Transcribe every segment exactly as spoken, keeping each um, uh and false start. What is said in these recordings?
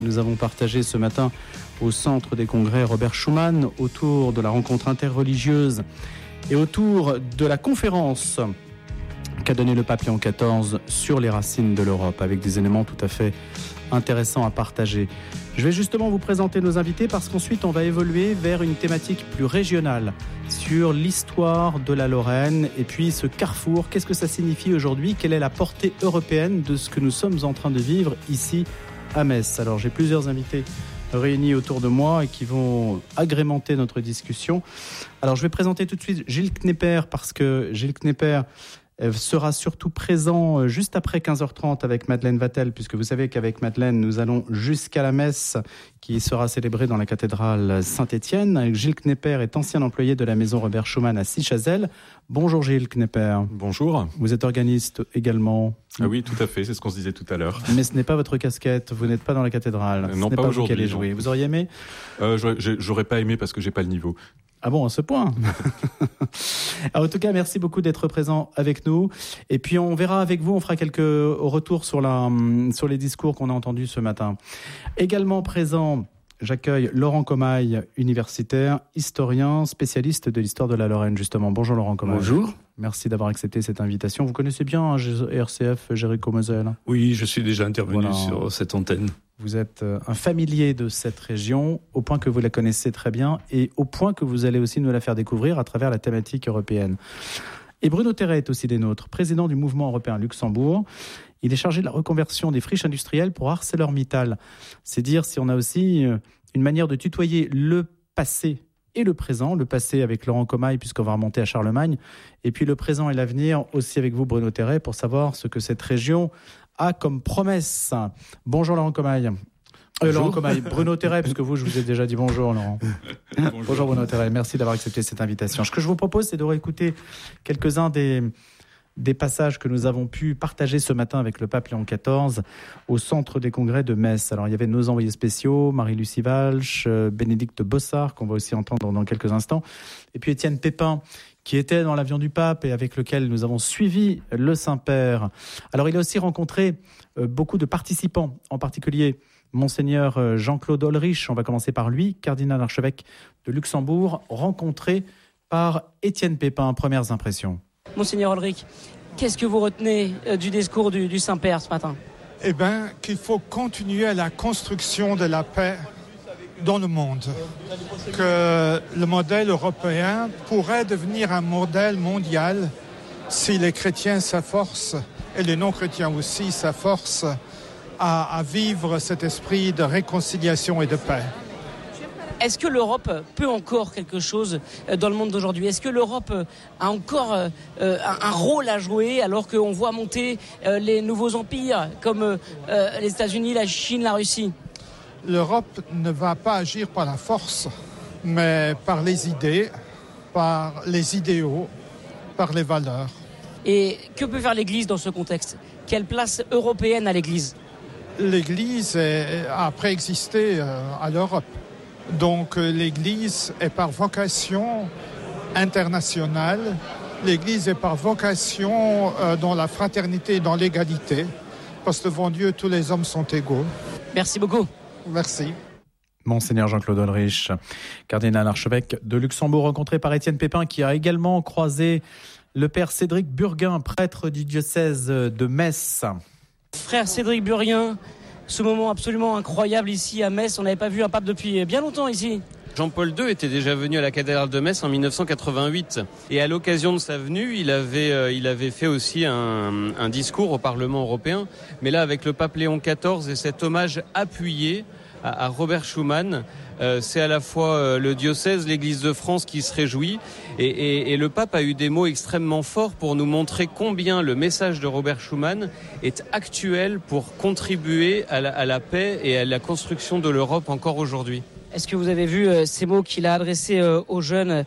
Nous avons partagé ce matin au centre des congrès Robert Schuman autour de la rencontre interreligieuse et autour de la conférence qu'a donné le pape Léon quatorze sur les racines de l'Europe, avec des éléments tout à fait intéressants à partager. Je vais justement vous présenter nos invités parce qu'ensuite on va évoluer vers une thématique plus régionale sur l'histoire de la Lorraine et puis ce carrefour. Qu'est-ce que ça signifie aujourd'hui? Quelle est la portée européenne de ce que nous sommes en train de vivre ici à Metz? Alors j'ai plusieurs invités réunis autour de moi et qui vont agrémenter notre discussion. Alors je vais présenter tout de suite Gilles Knepper parce que Gilles Knepper sera surtout présent juste après quinze heures trente avec Madeleine Vatel, puisque vous savez qu'avec Madeleine, nous allons jusqu'à la messe qui sera célébrée dans la cathédrale Saint-Étienne. Gilles Knepper est ancien employé de la maison Robert Schuman à Sichazel. Bonjour Gilles Knepper. Bonjour. Vous êtes organiste également. Ah oui, tout à fait, c'est ce qu'on se disait tout à l'heure. Mais ce n'est pas votre casquette, vous n'êtes pas dans la cathédrale. Euh, non, ce n'est pas, pas aujourd'hui. Vous qui allez jouer. Vous auriez aimé euh, j'aurais, j'aurais pas aimé parce que j'ai pas le niveau. Ah bon, à ce point. Alors, en tout cas, merci beaucoup d'être présent avec nous. Et puis, on verra avec vous, on fera quelques retours sur, la, sur les discours qu'on a entendus ce matin. Également présent, j'accueille Laurent Comaille, universitaire, historien, spécialiste de l'histoire de la Lorraine, justement. Bonjour Laurent Comaille. Bonjour. Merci d'avoir accepté cette invitation. Vous connaissez bien hein, R C F Jéricho-Moselle? Oui, je suis déjà intervenu voilà. sur cette antenne. Vous êtes un familier de cette région, au point que vous la connaissez très bien et au point que vous allez aussi nous la faire découvrir à travers la thématique européenne. Et Bruno Terret est aussi des nôtres, président du mouvement européen Luxembourg. Il est chargé de la reconversion des friches industrielles pour ArcelorMittal. C'est dire si on a aussi une manière de tutoyer le passé et le présent. Le passé avec Laurent Comaille, puisqu'on va remonter à Charlemagne. Et puis le présent et l'avenir aussi avec vous, Bruno Terret, pour savoir ce que cette région a comme promesse. Bonjour Laurent Comaille. Euh, Laurent Comaille, Bruno Terret, parce que vous, je vous ai déjà dit bonjour Laurent. Bonjour, bonjour Bruno Terret, merci d'avoir accepté cette invitation. Ce que je vous propose, c'est de réécouter quelques-uns des, des passages que nous avons pu partager ce matin avec le pape Léon quatorze au centre des congrès de Metz. Alors il y avait nos envoyés spéciaux, Marie-Lucie Walsh, Bénédicte Bossard, qu'on va aussi entendre dans quelques instants, et puis Étienne Pépin, qui était dans l'avion du pape et avec lequel nous avons suivi le Saint-Père. Alors il a aussi rencontré beaucoup de participants, en particulier Monseigneur Jean-Claude Olrich, on va commencer par lui, cardinal archevêque de Luxembourg, rencontré par Étienne Pépin. Premières impressions. Monseigneur Olrich, qu'est-ce que vous retenez du discours du, du Saint-Père ce matin? Eh bien, qu'il faut continuer la construction de la paix dans le monde, que le modèle européen pourrait devenir un modèle mondial si les chrétiens s'efforcent, et les non-chrétiens aussi s'efforcent, à, à vivre cet esprit de réconciliation et de paix. Est-ce que l'Europe peut encore quelque chose dans le monde d'aujourd'hui? Est-ce que l'Europe a encore euh, un rôle à jouer alors qu'on voit monter euh, les nouveaux empires comme euh, les États-Unis, la Chine, la Russie? L'Europe ne va pas agir par la force, mais par les idées, par les idéaux, par les valeurs. Et que peut faire l'Église dans ce contexte? Quelle place européenne a l'Église? L'Église est, a préexisté à l'Europe. Donc l'Église est par vocation internationale. L'Église est par vocation dans la fraternité et dans l'égalité. Parce que devant Dieu, tous les hommes sont égaux. Merci beaucoup. Merci. Monseigneur Jean-Claude Olrich, cardinal archevêque de Luxembourg, rencontré par Étienne Pépin, qui a également croisé le père Cédric Burguin, prêtre du diocèse de Metz. Frère Cédric Burguin, ce moment absolument incroyable ici à Metz, on n'avait pas vu un pape depuis bien longtemps ici. Jean-Paul deux était déjà venu à la cathédrale de Metz en dix-neuf cent quatre-vingt-huit. Et à l'occasion de sa venue, il avait, euh, il avait fait aussi un, un discours au Parlement européen. Mais là, avec le pape Léon quatorze et cet hommage appuyé à, à Robert Schuman, euh, c'est à la fois euh, le diocèse, l'Église de France qui se réjouit. Et, et, et le pape a eu des mots extrêmement forts pour nous montrer combien le message de Robert Schuman est actuel pour contribuer à la, à la paix et à la construction de l'Europe encore aujourd'hui. Est-ce que vous avez vu euh, ces mots qu'il a adressés euh, aux jeunes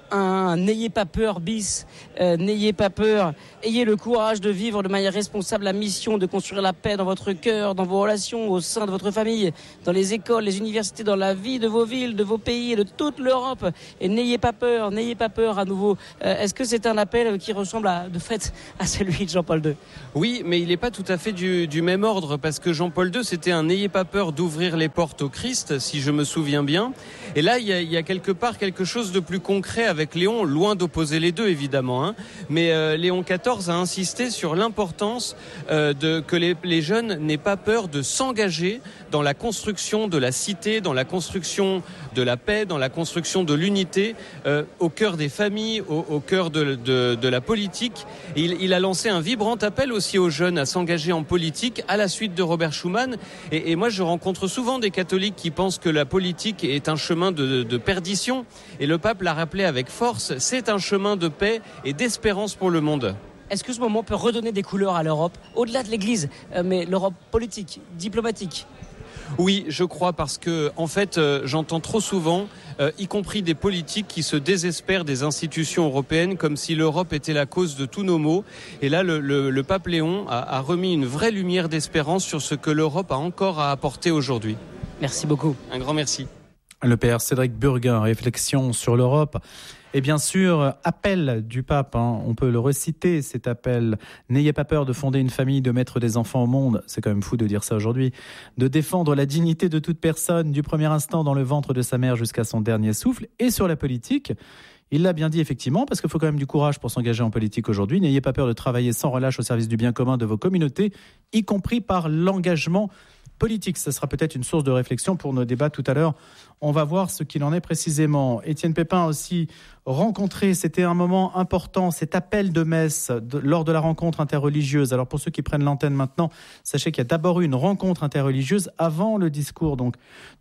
un n'ayez pas peur bis, euh, n'ayez pas peur, ayez le courage de vivre de manière responsable la mission de construire la paix dans votre cœur, dans vos relations, au sein de votre famille, dans les écoles, les universités, dans la vie de vos villes, de vos pays et de toute l'Europe. Et n'ayez pas peur, n'ayez pas peur à nouveau. Euh, est-ce que c'est un appel qui ressemble à, de fait à celui de Jean-Paul deux ? Oui, mais il n'est pas tout à fait du, du même ordre, parce que Jean-Paul deux, c'était un n'ayez pas peur d'ouvrir les portes au Christ, si je me souviens bien. Et là, il y a, il y a quelque part quelque chose de plus concret avec Léon, loin d'opposer les deux évidemment, hein. Mais euh, Léon quatorze a insisté sur l'importance euh, de que les, les jeunes n'aient pas peur de s'engager dans la construction de la cité, dans la construction de la paix, dans la construction de l'unité, euh, au cœur des familles, au, au cœur de, de, de la politique. Et il, il a lancé un vibrant appel aussi aux jeunes à s'engager en politique à la suite de Robert Schuman. Et, et moi, je rencontre souvent des catholiques qui pensent que la politique est un chemin de, de perdition. Et le pape l'a rappelé avec force, c'est un chemin de paix et d'espérance pour le monde. Est-ce que ce moment peut redonner des couleurs à l'Europe, au-delà de l'Église, euh, mais l'Europe politique, diplomatique ? Oui, je crois, parce que en fait, euh, j'entends trop souvent, euh, y compris des politiques qui se désespèrent des institutions européennes, comme si l'Europe était la cause de tous nos maux. Et là, le, le, le pape Léon a, a remis une vraie lumière d'espérance sur ce que l'Europe a encore à apporter aujourd'hui. Merci beaucoup. Un grand merci. Le père Cédric Burguin, réflexion sur l'Europe. Et bien sûr, appel du pape, hein, on peut le reciter, cet appel. N'ayez pas peur de fonder une famille, de mettre des enfants au monde. C'est quand même fou de dire ça aujourd'hui. De défendre la dignité de toute personne, du premier instant dans le ventre de sa mère jusqu'à son dernier souffle. Et sur la politique, il l'a bien dit effectivement, parce qu'il faut quand même du courage pour s'engager en politique aujourd'hui. N'ayez pas peur de travailler sans relâche au service du bien commun de vos communautés, y compris par l'engagement politique. Ça sera peut-être une source de réflexion pour nos débats tout à l'heure. On va voir ce qu'il en est précisément. Étienne Pépin a aussi rencontré, c'était un moment important, cet appel de messe de, lors de la rencontre interreligieuse. Alors pour ceux qui prennent l'antenne maintenant, sachez qu'il y a d'abord eu une rencontre interreligieuse avant le discours donc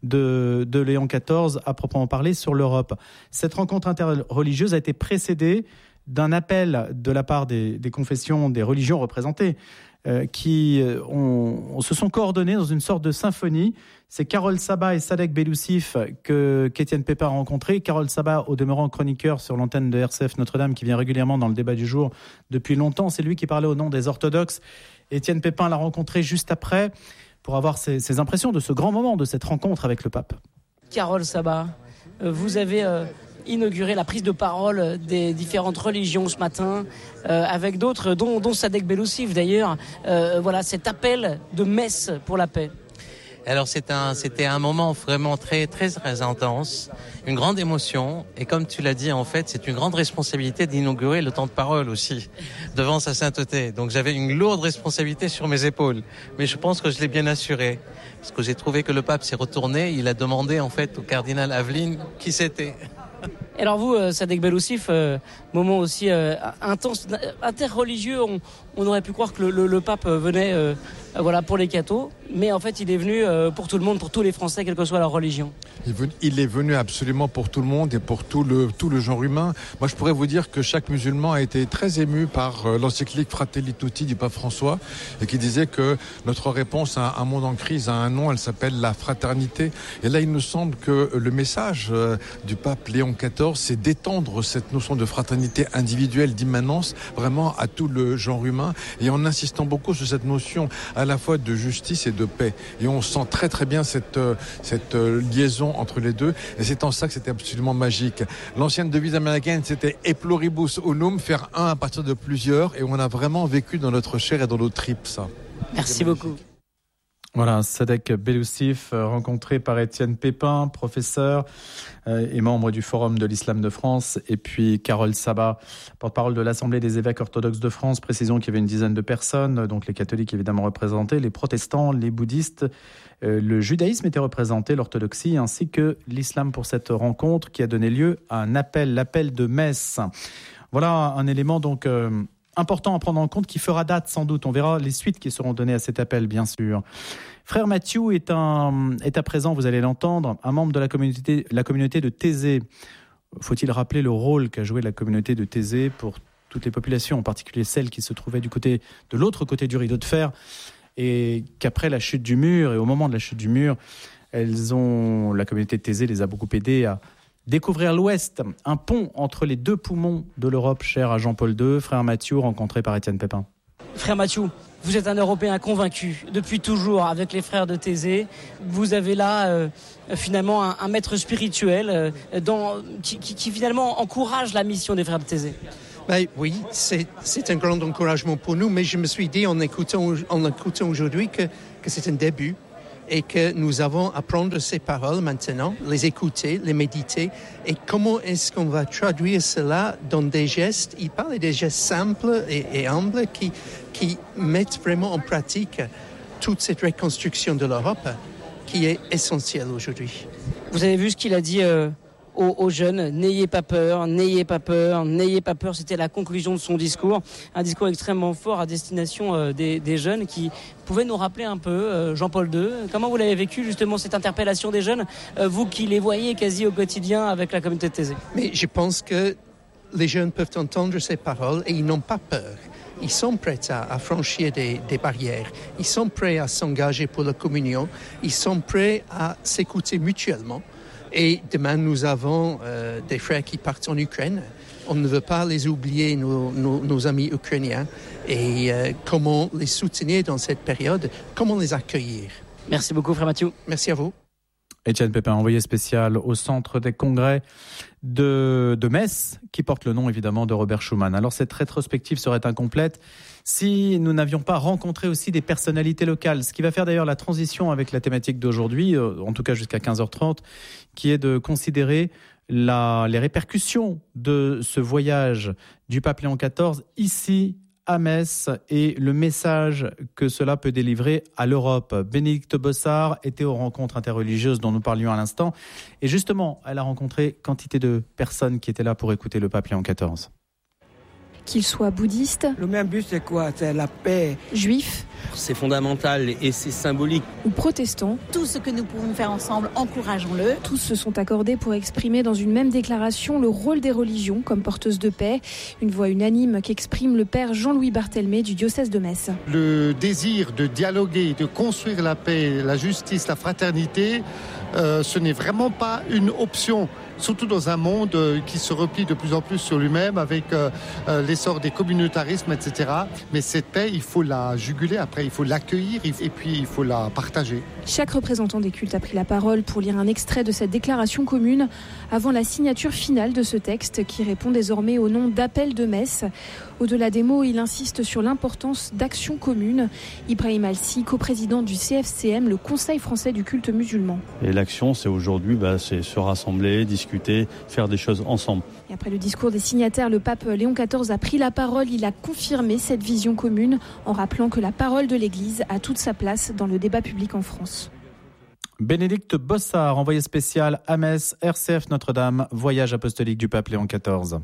de, de Léon quatorze à proprement parler sur l'Europe. Cette rencontre interreligieuse a été précédée d'un appel de la part des, des confessions, des religions représentées, euh, qui euh, ont, se sont coordonnés dans une sorte de symphonie. C'est Carole Sabat et Sadek Beloussif que, qu'Étienne Pépin a rencontré. Carole Sabat, au demeurant chroniqueur sur l'antenne de R C F Notre-Dame, qui vient régulièrement dans le débat du jour depuis longtemps. C'est lui qui parlait au nom des orthodoxes. Étienne Pépin l'a rencontré juste après pour avoir ses, ses impressions de ce grand moment, de cette rencontre avec le pape. Carole Sabat, vous avez... Euh... inaugurer la prise de parole des différentes religions ce matin, euh, avec d'autres, dont, dont Sadek Beloussif d'ailleurs. Euh, voilà, cet appel de messe pour la paix. Alors c'est un, c'était un moment vraiment très, très, très intense, une grande émotion. Et comme tu l'as dit, en fait, c'est une grande responsabilité d'inaugurer le temps de parole aussi, devant sa sainteté. Donc j'avais une lourde responsabilité sur mes épaules. Mais je pense que je l'ai bien assuré. Parce que j'ai trouvé que le pape s'est retourné, il a demandé en fait au cardinal Aveline qui c'était. Et alors vous, euh, Sadek Beloussif, euh, moment aussi euh, intense, interreligieux, on, on aurait pu croire que le, le, le pape venait euh, voilà, pour les cathos, mais en fait il est venu euh, pour tout le monde, pour tous les Français, quelle que soit leur religion. Il est venu absolument pour tout le monde et pour tout le, tout le genre humain. Moi je pourrais vous dire que chaque musulman a été très ému par euh, l'encyclique Fratelli Tutti du pape François, et qui disait que notre réponse à un monde en crise a un nom, elle s'appelle la fraternité. Et là il nous semble que le message euh, du pape Léon quatorze, c'est d'étendre cette notion de fraternité individuelle, d'immanence, vraiment à tout le genre humain, et en insistant beaucoup sur cette notion à la fois de justice et de paix. Et on sent très très bien cette, cette liaison entre les deux, et c'est en ça que c'était absolument magique. L'ancienne devise américaine, c'était « E pluribus unum », faire un à partir de plusieurs, et on a vraiment vécu dans notre chair et dans nos tripes ça. Merci beaucoup. Voilà, Sadek Beloussif, rencontré par Étienne Pépin, professeur euh, et membre du Forum de l'Islam de France, et puis Carole Sabat, porte-parole de l'Assemblée des évêques orthodoxes de France. Précisons qu'il y avait une dizaine de personnes, donc les catholiques évidemment représentés, les protestants, les bouddhistes, euh, le judaïsme était représenté, l'orthodoxie, ainsi que l'islam pour cette rencontre qui a donné lieu à un appel, l'appel de messe. Voilà un élément donc... Euh, important à prendre en compte, qui fera date sans doute. On verra les suites qui seront données à cet appel, bien sûr. Frère Mathieu est, un, est à présent, vous allez l'entendre, un membre de la communauté, la communauté de Thésée. Faut-il rappeler le rôle qu'a joué la communauté de Thésée pour toutes les populations, en particulier celles qui se trouvaient du côté, de l'autre côté du rideau de fer, et qu'après la chute du mur, et au moment de la chute du mur, elles ont, la communauté de Thésée les a beaucoup aidées à Découvrir l'Ouest, un pont entre les deux poumons de l'Europe, cher à Jean-Paul deux, frère Mathieu, rencontré par Étienne Pépin. Frère Mathieu, vous êtes un Européen convaincu depuis toujours avec les frères de Thésée. Vous avez là euh, finalement un, un maître spirituel euh, dans, qui, qui, qui finalement encourage la mission des frères de Thésée. Ben oui, c'est, c'est un grand encouragement pour nous, mais je me suis dit en écoutant, en écoutant aujourd'hui que, que c'est un début et que nous avons à prendre ces paroles maintenant, les écouter, les méditer. Et comment est-ce qu'on va traduire cela dans des gestes? Il parle des gestes simples et, et humbles qui, qui mettent vraiment en pratique toute cette reconstruction de l'Europe qui est essentielle aujourd'hui. Vous avez vu ce qu'il a dit euh, aux, aux jeunes, n'ayez pas peur, n'ayez pas peur, n'ayez pas peur. C'était la conclusion de son discours, un discours extrêmement fort à destination euh, des, des jeunes qui pouvaient nous rappeler un peu euh, Jean-Paul deux. Comment vous l'avez vécu justement cette interpellation des jeunes, euh, vous qui les voyez quasi au quotidien avec la communauté de Thésée? Mais je pense que les jeunes peuvent entendre ces paroles et ils n'ont pas peur. Ils sont prêts à, à franchir des, des barrières. Ils sont prêts à s'engager pour la communion. Ils sont prêts à s'écouter mutuellement. Et demain, nous avons euh, des frères qui partent en Ukraine. On ne veut pas les oublier, nos, nos, nos amis ukrainiens. Et euh, comment les soutenir dans cette période, comment les accueillir. Merci beaucoup, frère Mathieu. Merci à vous. Étienne Pépin, envoyé spécial au centre des congrès de, de Metz, qui porte le nom évidemment de Robert Schuman. Alors cette rétrospective serait incomplète si nous n'avions pas rencontré aussi des personnalités locales, ce qui va faire d'ailleurs la transition avec la thématique d'aujourd'hui, en tout cas jusqu'à quinze heures trente, qui est de considérer la, les répercussions de ce voyage du pape Léon quatorze ici à Metz et le message que cela peut délivrer à l'Europe. Bénédicte Bossard était aux rencontres interreligieuses dont nous parlions à l'instant. Et justement, elle a rencontré quantité de personnes qui étaient là pour écouter le pape Léon quatorze. Qu'ils soient bouddhistes, le même but c'est quoi? C'est la paix. Juifs, c'est fondamental et c'est symbolique. Ou protestants. Tout ce que nous pouvons faire ensemble, encourageons-le. Tous se sont accordés pour exprimer dans une même déclaration le rôle des religions comme porteuses de paix. Une voix unanime qu'exprime le père Jean-Louis Barthelmé du diocèse de Metz. Le désir de dialoguer, de construire la paix, la justice, la fraternité, euh, ce n'est vraiment pas une option. Surtout dans un monde qui se replie de plus en plus sur lui-même avec euh, l'essor des communautarismes, et cetera. Mais cette paix, il faut la juguler, après il faut l'accueillir et puis il faut la partager. Chaque représentant des cultes a pris la parole pour lire un extrait de cette déclaration commune avant la signature finale de ce texte qui répond désormais au nom d'appel de Metz. Au-delà des mots, il insiste sur l'importance d'actions communes. Ibrahim Alsi, coprésident du C F C M, le Conseil français du culte musulman. Et l'action, c'est aujourd'hui bah, c'est se rassembler, discuter, faire des choses ensemble. Et après le discours des signataires, le pape Léon quatorze a pris la parole. Il a confirmé cette vision commune en rappelant que la parole de l'Église a toute sa place dans le débat public en France. Bénédicte Bossard, envoyé spécial à Metz, R C F Notre-Dame, voyage apostolique du pape Léon quatorze.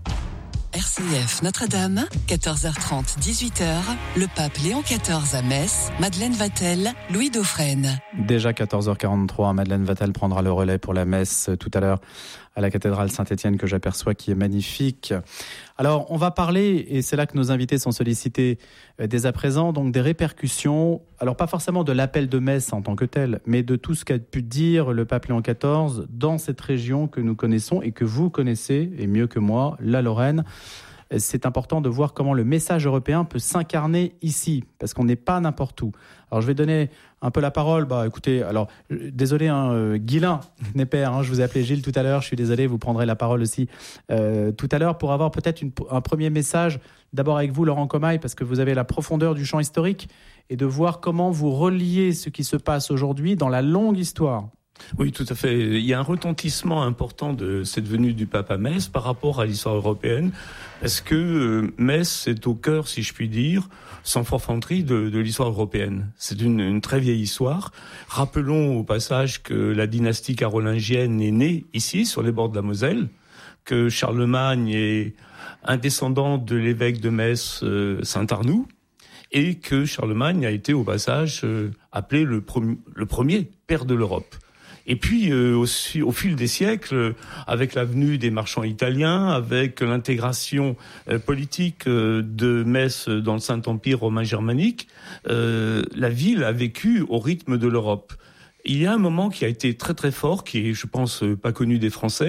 R C F Notre-Dame, quatorze heures trente, dix-huit heures, le pape Léon quatorze à Metz, Madeleine Vatel, Louis Dauphren. Déjà quatorze heures quarante-trois, Madeleine Vatel prendra le relais pour la messe tout à l'heure à la cathédrale Saint-Étienne que j'aperçois qui est magnifique. Alors on va parler, et c'est là que nos invités sont sollicités dès à présent, donc des répercussions, alors pas forcément de l'appel de messe en tant que tel, mais de tout ce qu'a pu dire le pape Léon quatorze dans cette région que nous connaissons et que vous connaissez, et mieux que moi, la Lorraine. C'est important de voir comment le message européen peut s'incarner ici, parce qu'on n'est pas n'importe où. Alors je vais donner un peu la parole. Bah écoutez, alors euh, désolé, hein, euh, Guilain Népère, hein, je vous ai appelé Gilles tout à l'heure. Je suis désolé, vous prendrez la parole aussi euh, tout à l'heure pour avoir peut-être une, un premier message. D'abord avec vous, Laurent Comaille, parce que vous avez la profondeur du champ historique et de voir comment vous reliez ce qui se passe aujourd'hui dans la longue histoire. Oui, tout à fait. Il y a un retentissement important de cette venue du pape à Metz par rapport à l'histoire européenne, parce que euh, Metz, c'est au cœur, si je puis dire, sans forfanterie, de, de l'histoire européenne. C'est une, une très vieille histoire. Rappelons au passage que la dynastie carolingienne est née ici, sur les bords de la Moselle, que Charlemagne est un descendant de l'évêque de Metz, euh, Saint-Arnoux, et que Charlemagne a été au passage euh, appelé le, prom- le premier père de l'Europe. Et puis, euh, aussi, au fil des siècles, avec la venue des marchands italiens, avec l'intégration euh, politique euh, de Metz dans le Saint-Empire romain germanique, euh, la ville a vécu au rythme de l'Europe. Il y a un moment qui a été très très fort, qui est, je pense, pas connu des Français,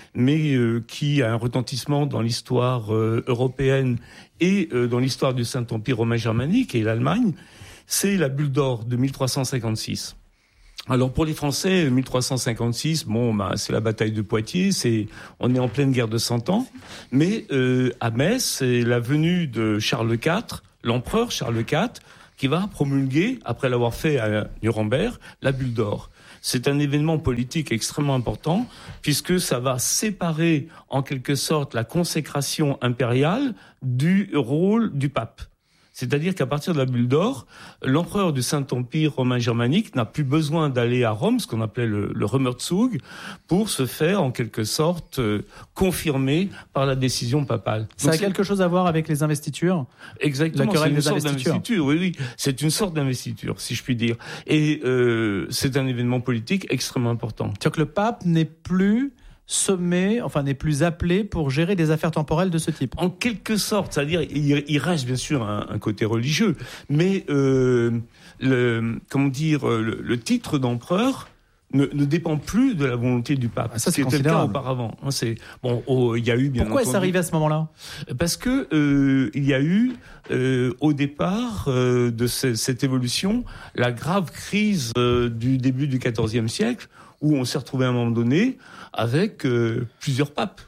mais euh, qui a un retentissement dans l'histoire euh, européenne et euh, dans l'histoire du Saint-Empire romain germanique et l'Allemagne, c'est la bulle d'or de mille trois cent cinquante-six. Alors pour les Français, mille trois cent cinquante-six, bon, bah, c'est la bataille de Poitiers, c'est, on est en pleine guerre de Cent Ans, mais euh, à Metz, c'est la venue de Charles quatre, l'empereur Charles quatre, qui va promulguer, après l'avoir fait à Nuremberg, la bulle d'or. C'est un événement politique extrêmement important, puisque ça va séparer en quelque sorte la consécration impériale du rôle du pape. C'est-à-dire qu'à partir de la bulle d'or, l'empereur du Saint-Empire romain germanique n'a plus besoin d'aller à Rome, ce qu'on appelait le, le Rummerzug, pour se faire en quelque sorte euh, confirmer par la décision papale. Ça Donc, a quelque chose à voir avec les investitures ? Exactement, La querelle c'est une des sorte investitures. d'investiture. Oui, oui, c'est une sorte d'investiture, si je puis dire. Et euh, c'est un événement politique extrêmement important. C'est-à-dire que le pape n'est plus sommé, enfin n'est plus appelé pour gérer des affaires temporelles de ce type. En quelque sorte, c'est-à-dire il, il reste bien sûr un, un côté religieux, mais euh, le comment dire le, le titre d'empereur ne, ne dépend plus de la volonté du pape. Ah, ça, c'est C'était le cas considérable. auparavant. C'est bon, oh, il y a eu bien Pourquoi entendu. est-ce arrivé à ce moment-là ? Parce que euh, il y a eu euh, au départ euh, de ce, cette évolution la grave crise euh, du début du quatorzième siècle, où on s'est retrouvé à un moment donné avec euh, plusieurs papes.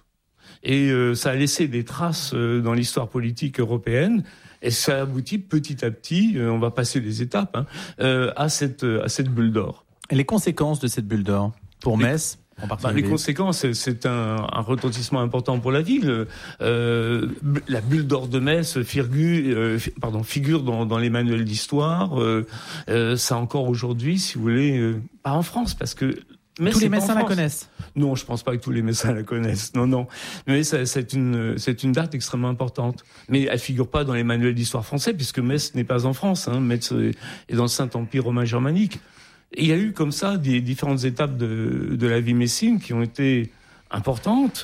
Et euh, ça a laissé des traces euh, dans l'histoire politique européenne, et ça aboutit petit à petit, euh, on va passer les étapes, hein, euh, à cette à cette bulle d'or. Et les conséquences de cette bulle d'or pour Les- Metz en Bah, particulier ? les conséquences, c'est- c'est un, un retentissement important pour la ville. Euh, bu- la bulle d'or de Metz figure, euh, fi- pardon, figure dans, dans les manuels d'histoire. Euh, euh, ça encore aujourd'hui, si vous voulez, euh, pas en France, parce que Metz, Tous les c'est pas en Messins la France. connaissent. Non, je pense pas que tous les Messins la connaissent. Non, non. Mais ça- c'est une, c'est une date extrêmement importante. Mais elle figure pas dans les manuels d'histoire français, puisque Metz n'est pas en France. Hein. Metz est dans le Saint-Empire romain germanique. Et il y a eu comme ça des différentes étapes de, de la vie messine qui ont été importantes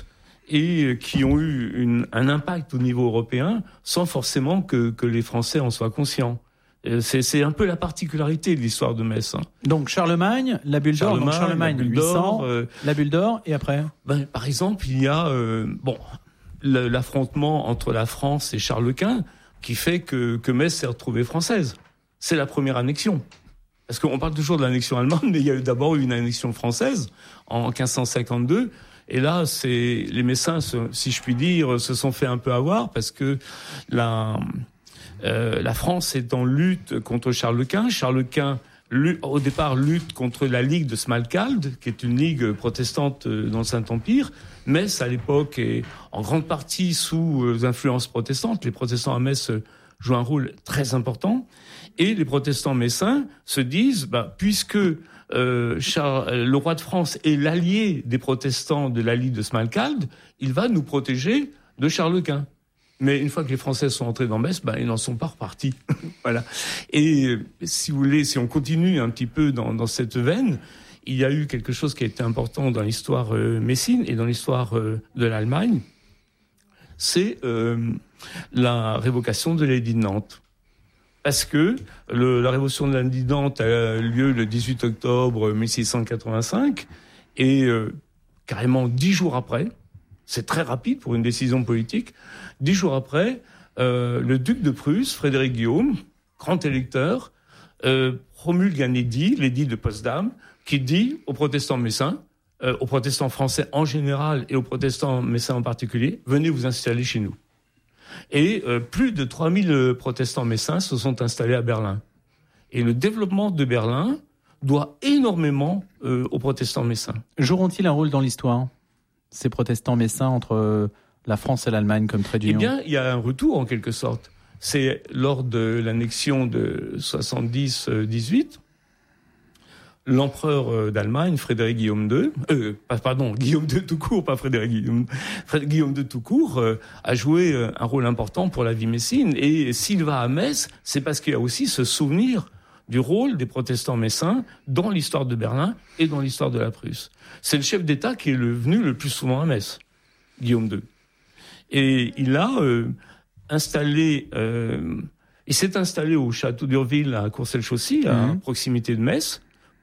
et qui ont eu une, un impact au niveau européen sans forcément que, que les Français en soient conscients. Euh, C'est, c'est un peu la particularité de l'histoire de Metz. Hein. Donc Charlemagne, la bulle d'or, donc Charlemagne la bulle huit cents, d'or, euh, la bulle d'or, et après ben, par exemple, il y a euh, bon le- l'affrontement entre la France et Charles Quint qui fait que, que Metz s'est retrouvée française. C'est la première annexion. Parce qu'on parle toujours de l'annexion allemande, mais il y a eu d'abord eu une annexion française en quinze cent cinquante-deux. Et là, c'est les Messins, se- si je puis dire, se sont fait un peu avoir parce que la, euh, la France est en lutte contre Charles Quint. Charles Quint, lu- au départ, lutte contre la Ligue de Smalkalde, qui est une ligue protestante euh, dans le Saint-Empire. Metz, à l'époque, est en grande partie sous euh, influence protestante. Les protestants à Metz euh, jouent un rôle très important. Et les protestants messins se disent, bah, puisque euh, Charles, euh, le roi de France est l'allié des protestants de la Ligue de Smalkalde, il va nous protéger de Charles Quint. Mais une fois que les Français sont entrés dans Metz, bah, ils n'en sont pas repartis. Voilà. Et euh, si vous voulez, si on continue un petit peu dans, dans cette veine, il y a eu quelque chose qui a été important dans l'histoire euh, messine et dans l'histoire euh, de l'Allemagne, c'est euh, la révocation de l'édit de Nantes. Parce que le, la révolution de l'édit de Nantes a lieu le dix-huit octobre mille six cent quatre-vingt-cinq, et euh, carrément dix jours après, c'est très rapide pour une décision politique, dix jours après, euh, le duc de Prusse, Frédéric Guillaume, grand électeur, euh, promulgue un édit, l'édit de Potsdam, qui dit aux protestants messins, euh, aux protestants français en général et aux protestants messins en particulier, venez vous installer chez nous. Et euh, plus de trois mille protestants messins se sont installés à Berlin. Et le développement de Berlin doit énormément euh, aux protestants messins. Joueront-ils un rôle dans l'histoire, ces protestants messins, entre euh, la France et l'Allemagne comme trait Eh d'union ? bien, il y a un retour en quelque sorte. C'est lors de l'annexion de soixante-dix dix-huit, l'empereur d'Allemagne, Frédéric Guillaume deux, euh, pardon, Guillaume deux tout court, pas Frédéric Guillaume, Frédéric Guillaume deux tout court, euh, a joué un rôle important pour la vie messine. Et s'il va à Metz, c'est parce qu'il y a aussi ce souvenir du rôle des protestants messins dans l'histoire de Berlin et dans l'histoire de la Prusse. C'est le chef d'État qui est le, venu le plus souvent à Metz, Guillaume deux. Et il a euh, installé, euh, il s'est installé au château d'Urville à Courcelles-Chaussy, à Mmh. proximité de Metz,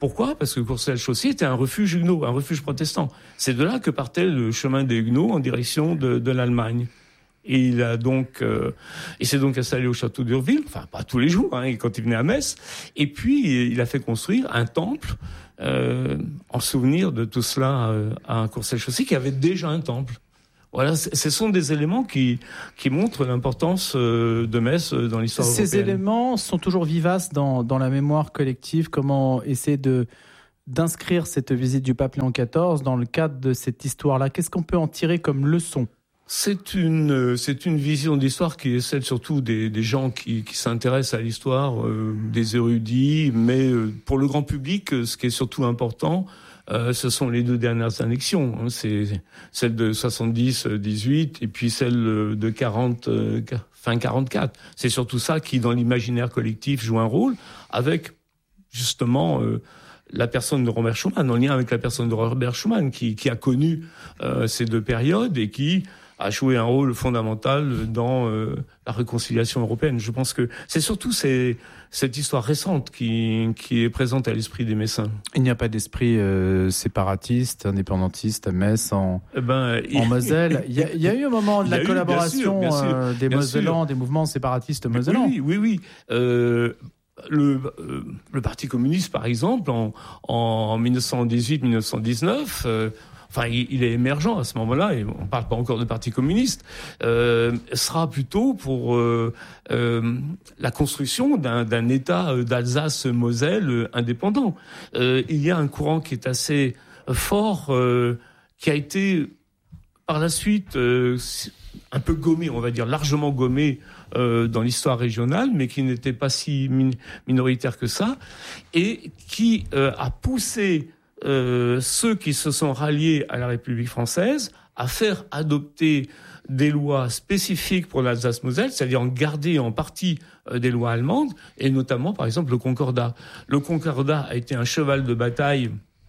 Pourquoi ? Parce que Courcelles-Chaussy était un refuge huguenot, un refuge protestant. C'est de là que partait le chemin des Huguenots en direction de, de l'Allemagne. Et il a donc, euh, il s'est donc installé au château d'Urville, enfin pas tous les jours, hein, quand il venait à Metz. Et puis il a fait construire un temple euh, en souvenir de tout cela euh, à Courcelles-Chaussy, qui avait déjà un temple. Voilà, ce sont des éléments qui qui montrent l'importance euh, de Metz dans l'histoire européenne. Ces éléments sont toujours vivaces dans dans la mémoire collective. Comment essayer de d'inscrire cette visite du pape Léon quatorze dans le cadre de cette histoire-là ? Qu'est-ce qu'on peut en tirer comme leçon ? C'est une, c'est une vision d'histoire qui est celle surtout des, des gens qui, qui s'intéressent à l'histoire, euh, des érudits, mais euh, pour le grand public, ce qui est surtout important, euh, ce sont les deux dernières annexions. Hein, c'est celle de soixante-dix dix-huit et puis celle de quarante, euh, fin quarante-quatre. C'est surtout ça qui, dans l'imaginaire collectif, joue un rôle, avec justement euh, la personne de Robert Schuman, en lien avec la personne de Robert Schuman, qui, qui a connu euh, ces deux périodes et qui a joué un rôle fondamental dans euh, la réconciliation européenne. Je pense que c'est surtout ces, cette histoire récente qui, qui est présente à l'esprit des Messins. Il n'y a pas d'esprit euh, séparatiste, indépendantiste à Metz, en, eh ben, en Moselle. Il y, a, il y a eu un moment de la eu, collaboration bien sûr, bien sûr, euh, des bien Mosellans, sûr. des mouvements séparatistes mosellans. Oui, oui, oui. Euh, le, euh, le Parti communiste, par exemple, en, en mille neuf cent dix-huit mille neuf cent dix-neuf... Euh, Enfin, il est émergent à ce moment-là, et on ne parle pas encore de parti communiste, euh, sera plutôt pour euh, euh, la construction d'un, d'un État d'Alsace-Moselle indépendant. Euh, il y a un courant qui est assez fort, euh, qui a été par la suite euh, un peu gommé, on va dire largement gommé euh, dans l'histoire régionale, mais qui n'était pas si min- minoritaire que ça, et qui euh, a poussé Euh, ceux qui se sont ralliés à la République française à faire adopter des lois spécifiques pour l'Alsace-Moselle, c'est-à-dire en garder en partie euh, des lois allemandes, et notamment, par exemple, le Concordat. Le Concordat a été un cheval de bataille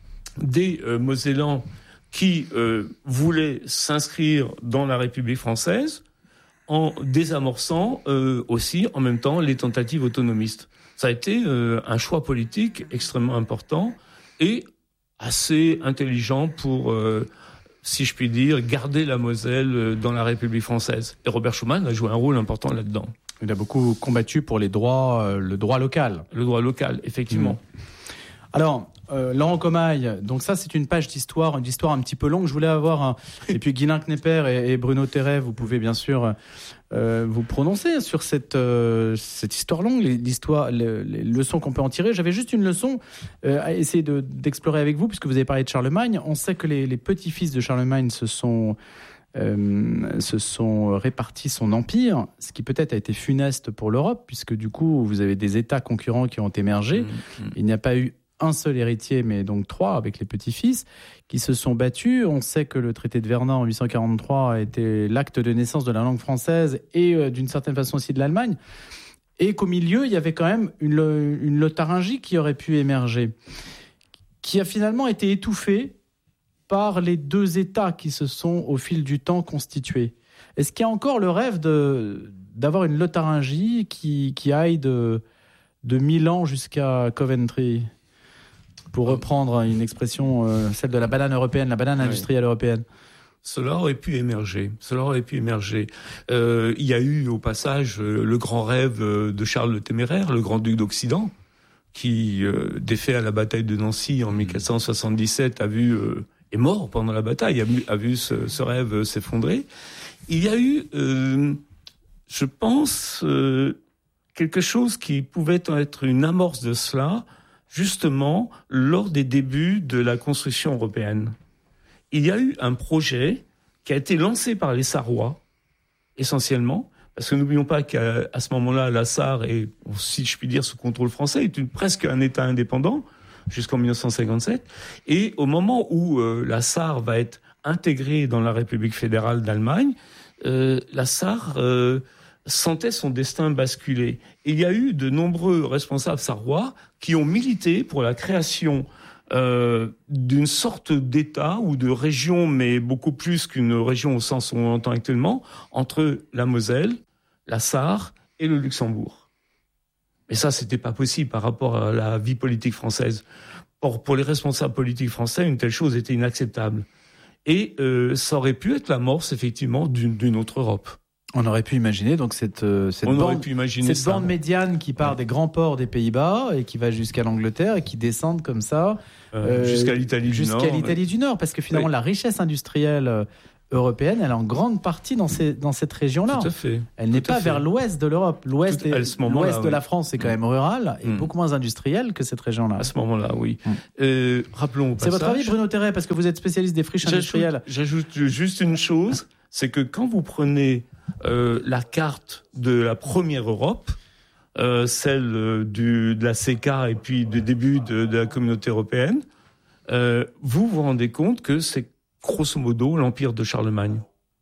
des euh, Mosellans qui euh, voulaient s'inscrire dans la République française en désamorçant euh, aussi, en même temps, les tentatives autonomistes. Ça a été euh, un choix politique extrêmement important et assez intelligent pour, euh, si je puis dire, garder la Moselle dans la République française. Et Robert Schuman a joué un rôle important là-dedans. Il a beaucoup combattu pour les droits, euh, le droit local. Le droit local, effectivement. Mmh. Alors, euh, Laurent Comaille, donc ça c'est une page d'histoire, une histoire un petit peu longue. Je voulais avoir un... Et puis Guylain Knepper et, et Bruno Terret, vous pouvez bien sûr euh, vous prononcer sur cette, euh, cette histoire longue, l'histoire, les, les leçons qu'on peut en tirer. J'avais juste une leçon euh, à essayer de, d'explorer avec vous, puisque vous avez parlé de Charlemagne. On sait que les, les petits-fils de Charlemagne se sont... Euh, se sont répartis son empire, ce qui peut-être a été funeste pour l'Europe, puisque du coup, vous avez des États concurrents qui ont émergé. Mmh, mmh. Il n'y a pas eu un seul héritier, mais donc trois avec les petits-fils, qui se sont battus. On sait que le traité de Verdun en huit cent quarante-trois a été l'acte de naissance de la langue française et euh, d'une certaine façon aussi de l'Allemagne. Et qu'au milieu, il y avait quand même une, une Lotharingie qui aurait pu émerger, qui a finalement été étouffée par les deux États qui se sont, au fil du temps, constitués. Est-ce qu'il y a encore le rêve de, d'avoir une Lotharingie qui, qui aille de, de Milan jusqu'à Coventry, pour reprendre une expression, euh, celle de la banane européenne, la banane industrielle européenne? Cela aurait pu émerger. Cela aurait pu émerger. Euh, il y a eu, au passage, euh, le grand rêve de Charles le Téméraire, le grand-duc d'Occident, qui, euh, défait à la bataille de Nancy en mille quatre cent soixante-dix-sept, a vu... Euh, est mort pendant la bataille, a vu, a vu ce, ce rêve s'effondrer. Il y a eu, euh, je pense, euh, quelque chose qui pouvait être une amorce de cela, justement, lors des débuts de la construction européenne. Il y a eu un projet qui a été lancé par les Sarrois, essentiellement, parce que n'oublions pas qu'à à ce moment-là, la Sarre est, si je puis dire, sous contrôle français, est une, presque un État indépendant, jusqu'en mille neuf cent cinquante-sept, et au moment où euh, la Sarre va être intégrée dans la République fédérale d'Allemagne, euh, la Sarre euh, sentait son destin basculer. Et il y a eu de nombreux responsables sarrois qui ont milité pour la création euh, d'une sorte d'État ou de région, mais beaucoup plus qu'une région au sens où on l'entend actuellement, entre la Moselle, la Sarre et le Luxembourg. Mais ça, c'était pas possible par rapport à la vie politique française. Or, pour les responsables politiques français, une telle chose était inacceptable. Et euh, ça aurait pu être l'amorce, effectivement, d'une, d'une autre Europe. On aurait pu imaginer donc cette, euh, cette, On bande, aurait pu imaginer cette ça. bande médiane qui part ouais. des grands ports des Pays-Bas et qui va jusqu'à l'Angleterre et qui descend comme ça euh, euh, jusqu'à l'Italie du jusqu'à Nord. Jusqu'à l'Italie ouais. du Nord, parce que finalement, oui. la richesse industrielle européenne, elle est en grande partie dans, ces, dans cette région-là. Tout à fait. Elle n'est Tout pas vers l'ouest de l'Europe. L'ouest, Tout, est, l'ouest de oui. la France, c'est quand même rural et mmh. beaucoup moins industriel que cette région-là. À ce moment-là, oui. Mmh. Euh, rappelons au C'est passage, votre avis, Bruno Terret, parce que vous êtes spécialiste des friches industrielles. J'ajoute juste une chose, c'est que quand vous prenez euh, la carte de la première Europe, euh, celle euh, du, de la C E C A et puis du début de, de la communauté européenne, euh, vous vous rendez compte que c'est grosso modo l'empire de Charlemagne.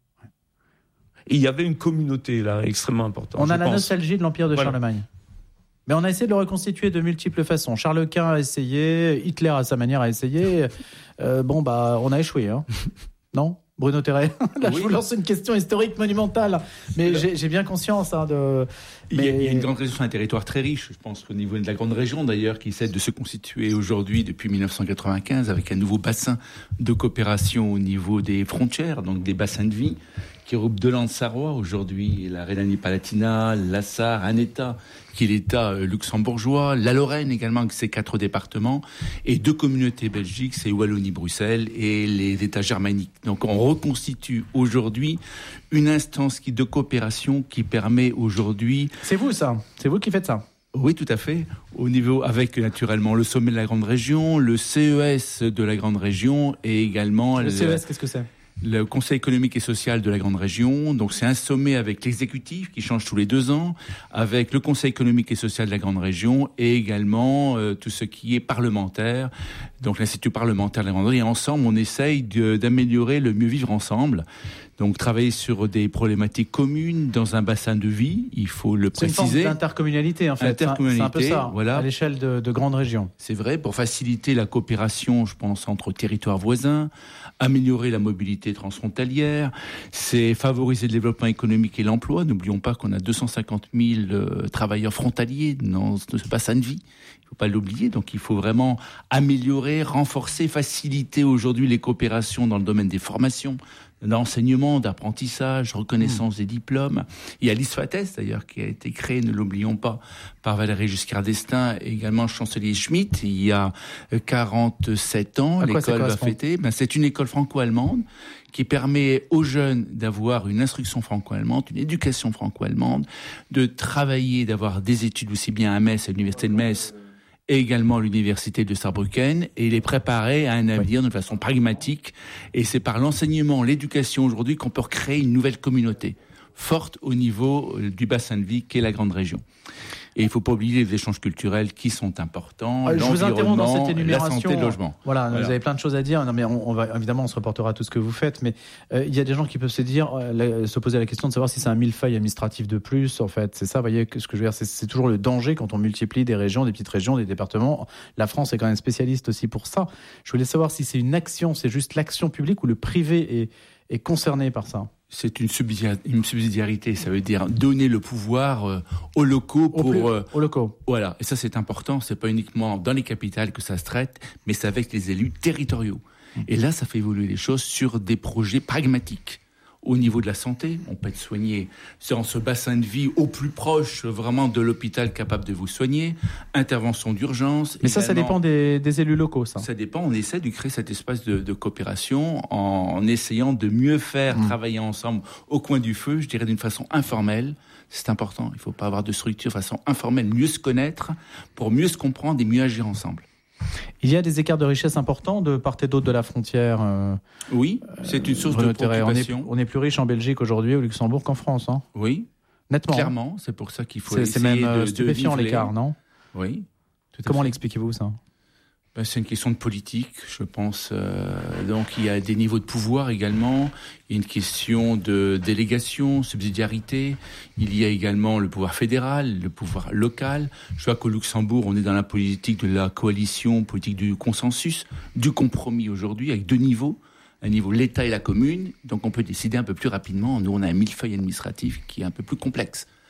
Et il y avait une communauté là extrêmement importante. On a la pense. nostalgie de l'empire de voilà. Charlemagne. Mais on a essayé de le reconstituer de multiples façons. Charles Quint a essayé, Hitler à sa manière a essayé. Euh, bon bah on a échoué, hein. Non, Bruno Terret. Là, oui. Je vous lance une question historique monumentale, mais j'ai, j'ai bien conscience hein, de. Il y, a, il y a une grande région, c'est un territoire très riche, je pense qu'au niveau de la grande région d'ailleurs, qui essaie de se constituer aujourd'hui depuis dix-neuf cent quatre-vingt-quinze avec un nouveau bassin de coopération au niveau des frontières, donc des bassins de vie, qui regroupe deux landes sarrois aujourd'hui, la Rhénanie-Palatinat, la Sarre, un État qui est l'État luxembourgeois, la Lorraine également avec ses quatre départements, et deux communautés belgiques, c'est Wallonie-Bruxelles et les États germaniques. Donc on reconstitue aujourd'hui une instance qui, de coopération qui permet aujourd'hui... C'est vous ça, c'est vous qui faites ça. Oui, tout à fait. Au niveau, avec naturellement le sommet de la Grande Région, le C E S de la Grande Région et également... Le, le C E S, qu'est-ce que c'est ? Le Conseil économique et social de la Grande Région. Donc c'est un sommet avec l'exécutif qui change tous les deux ans, avec le Conseil économique et social de la Grande Région et également euh, tout ce qui est parlementaire, donc l'Institut parlementaire de la Grande Région. Et ensemble, on essaye de, d'améliorer le mieux vivre ensemble. Donc travailler sur des problématiques communes dans un bassin de vie, il faut le préciser. C'est une forme d'intercommunalité en fait. Intercommunalité, c'est un peu ça, voilà. À l'échelle de, de grandes régions. C'est vrai, pour faciliter la coopération, je pense, entre territoires voisins, améliorer la mobilité transfrontalière, c'est favoriser le développement économique et l'emploi. N'oublions pas qu'on a deux cent cinquante mille euh, travailleurs frontaliers dans ce bassin de vie. Il ne faut pas l'oublier. Donc il faut vraiment améliorer, renforcer, faciliter aujourd'hui les coopérations dans le domaine des formations, d'enseignement, d'apprentissage, reconnaissance mmh. des diplômes. Il y a l'I S F A T E S d'ailleurs qui a été créé, ne l'oublions pas, par Valéry Giscard d'Estaing et également chancelier Schmitt. Il y a quarante-sept ans, à l'école va fêter. Ben, c'est une école franco-allemande qui permet aux jeunes d'avoir une instruction franco-allemande, une éducation franco-allemande, de travailler, d'avoir des études aussi bien à Metz, à l'université de Metz, et également à l'université de Saarbrücken, et les préparer à un avenir oui. de façon pragmatique. Et c'est par l'enseignement, l'éducation aujourd'hui qu'on peut recréer une nouvelle communauté forte au niveau du bassin de vie qu'est la grande région. Et il ne faut pas oublier les échanges culturels qui sont importants. Euh, je vous interromps dans cette énumération. La santé, le logement. Voilà, voilà, vous avez plein de choses à dire. Non, mais on, on va évidemment, on se reportera à tout ce que vous faites. Mais euh, il y a des gens qui peuvent se dire, euh, se poser la question de savoir si c'est un millefeuille administratif de plus. En fait, c'est ça. Vous voyez, ce que je veux dire, c'est, c'est toujours le danger quand on multiplie des régions, des petites régions, des départements. La France est quand même spécialiste aussi pour ça. Je voulais savoir si c'est une action, c'est juste l'action publique ou le privé est, est concerné par ça. C'est une subsidiarité, ça veut dire donner le pouvoir euh, aux locaux pour... Au plus, euh, aux locaux. Voilà, et ça c'est important, c'est pas uniquement dans les capitales que ça se traite, mais c'est avec les élus territoriaux. Mmh. Et là, ça fait évoluer les choses sur des projets pragmatiques. Au niveau de la santé, on peut être soigné dans ce bassin de vie au plus proche vraiment de l'hôpital capable de vous soigner, intervention d'urgence. Mais ça, ça dépend des, des élus locaux, ça. Ça dépend, on essaie de créer cet espace de, de coopération en, en essayant de mieux faire mmh. travailler ensemble au coin du feu, je dirais d'une façon informelle. C'est important, il ne faut pas avoir de structure de façon informelle, mieux se connaître pour mieux se comprendre et mieux agir ensemble. Il y a des écarts de richesse importants de part et d'autre de la frontière. Euh, oui, c'est une source de préoccupation. On est, on est plus riche en Belgique aujourd'hui, au Luxembourg, qu'en France. Hein. Oui, nettement. Clairement, c'est pour ça qu'il faut c'est, essayer c'est même de, stupéfiant de l'écart, non ? Oui. Tout Comment l'expliquez-vous ça ? Ben, c'est une question de politique, je pense. Euh, donc il y a des niveaux de pouvoir également. Il y a une question de délégation, subsidiarité. Il y a également le pouvoir fédéral, le pouvoir local. Je vois qu'au Luxembourg, on est dans la politique de la coalition, politique du consensus, du compromis aujourd'hui, avec deux niveaux. Un niveau l'État et la commune. Donc on peut décider un peu plus rapidement. Nous, on a un millefeuille administratif qui est un peu plus complexe.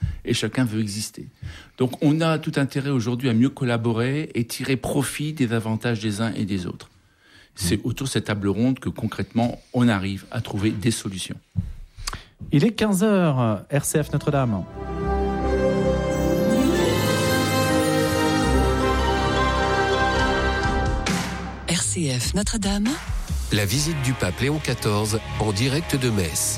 et chacun veut exister. Donc on a tout intérêt aujourd'hui à mieux collaborer et tirer profit des avantages des uns et des autres. C'est autour de cette table ronde que concrètement on arrive à trouver des solutions. Il est quinze heures, R C F Notre-Dame. R C F Notre-Dame. La visite du pape Léon quatorze en direct de Metz.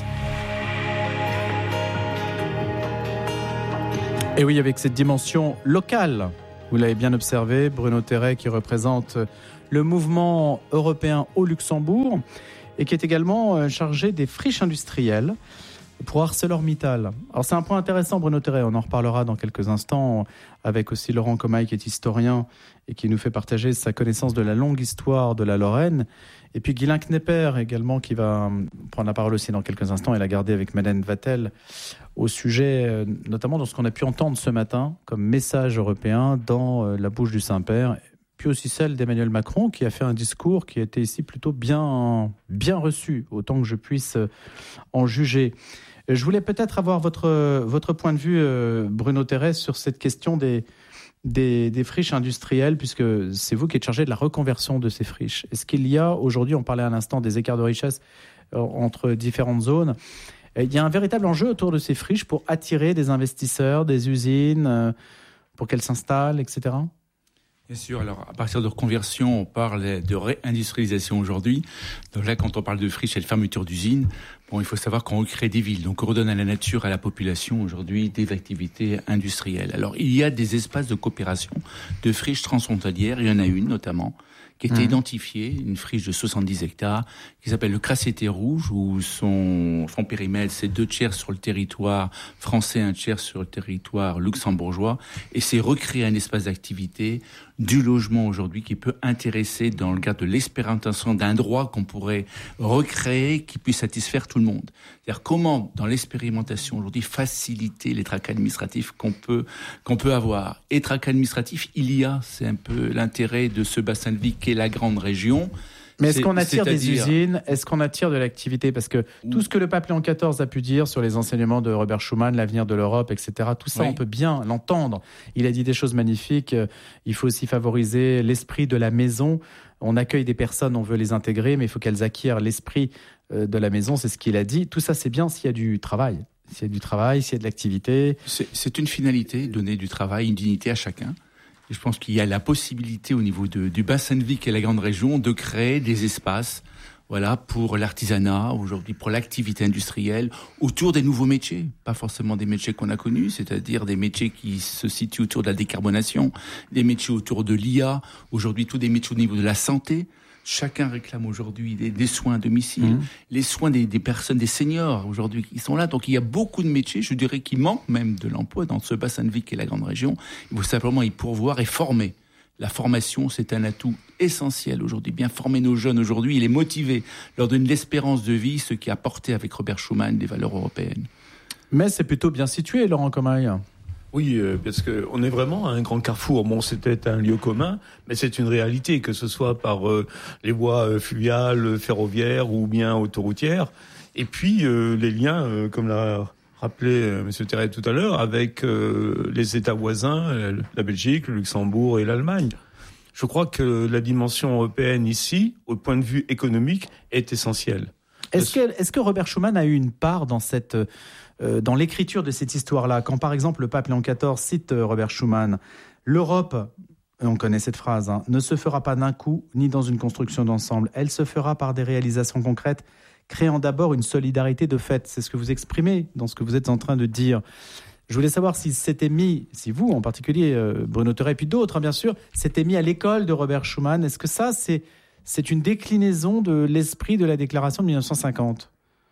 Et oui, avec cette dimension locale, vous l'avez bien observé, Bruno Terret qui représente le mouvement européen au Luxembourg et qui est également chargé des friches industrielles pour ArcelorMittal. Alors c'est un point intéressant, Bruno Terret, on en reparlera dans quelques instants avec aussi Laurent Comaille qui est historien et qui nous fait partager sa connaissance de la longue histoire de la Lorraine. Et puis Guylain Knepper également qui va prendre la parole aussi dans quelques instants et la garder avec Madeleine Vatel au sujet notamment de ce qu'on a pu entendre ce matin comme message européen dans la bouche du Saint-Père, puis aussi celle d'Emmanuel Macron qui a fait un discours qui a été ici plutôt bien, bien reçu, autant que je puisse en juger. Je voulais peut-être avoir votre, votre point de vue, Bruno Terret, sur cette question des, des, des friches industrielles, puisque c'est vous qui êtes chargé de la reconversion de ces friches. Est-ce qu'il y a aujourd'hui, on parlait à l'instant des écarts de richesse entre différentes zones, il y a un véritable enjeu autour de ces friches pour attirer des investisseurs, des usines, pour qu'elles s'installent, et cetera? Bien sûr. Alors, à partir de reconversion, on parle de réindustrialisation aujourd'hui. Donc là, quand on parle de friches et de fermeture d'usines, bon, il faut savoir qu'on recrée des villes. Donc, on redonne à la nature, à la population aujourd'hui des activités industrielles. Alors, il y a des espaces de coopération, de friches transfrontalières. Il y en a une, notamment, qui a été mmh. identifiée, une friche de soixante-dix hectares, qui s'appelle le Crassété Rouge, où son, son périmètre, c'est deux tiers sur le territoire français, un tiers sur le territoire luxembourgeois. Et c'est recréer un espace d'activité, du logement aujourd'hui, qui peut intéresser dans le cadre de l'expérimentation d'un droit qu'on pourrait recréer, qui puisse satisfaire tout le monde. C'est-à-dire comment, dans l'expérimentation aujourd'hui, faciliter les tracas administratifs qu'on peut, qu'on peut avoir. Et tracas administratifs, il y a, c'est un peu l'intérêt de ce bassin de vie qu'est la grande région. Mais est-ce qu'on attire des usines? Est-ce qu'on attire de l'activité? Parce que tout ce que le pape Léon quatorze a pu dire sur les enseignements de Robert Schuman, l'avenir de l'Europe, et cetera, tout ça, oui. On peut bien l'entendre. Il a dit des choses magnifiques. Il faut aussi favoriser l'esprit de la maison. On accueille des personnes, on veut les intégrer, mais il faut qu'elles acquièrent l'esprit de la maison. C'est ce qu'il a dit. Tout ça, c'est bien s'il y a du travail. S'il y a du travail, s'il y a de l'activité. C'est, c'est une finalité, donner du travail, une dignité à chacun. Et je pense qu'il y a la possibilité au niveau de, du bassin de vie qu'est la grande région de créer des espaces, voilà, pour l'artisanat, aujourd'hui pour l'activité industrielle, autour des nouveaux métiers, pas forcément des métiers qu'on a connus, c'est-à-dire des métiers qui se situent autour de la décarbonation, des métiers autour de l'I A, aujourd'hui tous des métiers au niveau de la santé. Chacun réclame aujourd'hui des, des soins à domicile, mmh. les soins des, des personnes, des seniors aujourd'hui qui sont là. Donc il y a beaucoup de métiers, je dirais, qui manquent même de l'emploi dans ce bassin de vie qu'est la grande région. Il faut simplement y pourvoir et former. La formation, c'est un atout essentiel aujourd'hui. Bien former nos jeunes aujourd'hui, les motiver, leur donner l'espérance de vie, ce qui a porté avec Robert Schuman des valeurs européennes. Mais c'est plutôt bien situé, Laurent Comaille. Oui, euh, parce que on est vraiment à un grand carrefour. Bon, c'était un lieu commun, mais c'est une réalité, que ce soit par euh, les voies euh, fluviales, ferroviaires ou bien autoroutières. Et puis, euh, les liens, euh, comme l'a rappelé euh, M. Terret tout à l'heure, avec euh, les États voisins, euh, la Belgique, le Luxembourg et l'Allemagne. Je crois que la dimension européenne ici, au point de vue économique, est essentielle. Est-ce que, est-ce que Robert Schuman a eu une part dans cette... Euh, dans l'écriture de cette histoire-là, quand par exemple le pape Léon quatorze cite euh, Robert Schuman, l'Europe, on connaît cette phrase, hein, ne se fera pas d'un coup ni dans une construction d'ensemble, elle se fera par des réalisations concrètes, créant d'abord une solidarité de fait. C'est ce que vous exprimez dans ce que vous êtes en train de dire. Je voulais savoir si s'était mis, si vous en particulier, euh, Bruno Terret, et puis d'autres, hein, bien sûr, s'étaient mis à l'école de Robert Schuman. Est-ce que ça, c'est, c'est une déclinaison de l'esprit de la déclaration de dix-neuf cent cinquante ?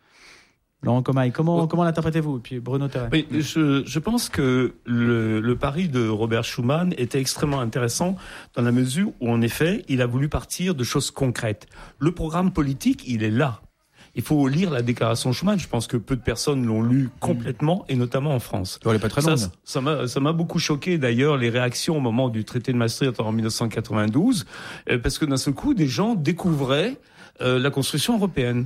Laurent Comaille, comment, oh. comment l'interprétez-vous? Et puis Bruno Terret. Oui, je, je pense que le, le pari de Robert Schuman était extrêmement intéressant dans la mesure où, en effet, il a voulu partir de choses concrètes. Le programme politique, il est là. Il faut lire la déclaration Schuman. Je pense que peu de personnes l'ont lu complètement, et notamment en France. Elle n'est pas très longue. Ça, ça m'a, ça m'a beaucoup choqué, d'ailleurs, les réactions au moment du traité de Maastricht en dix-neuf cent quatre-vingt-douze, parce que d'un seul coup, des gens découvraient euh, la construction européenne.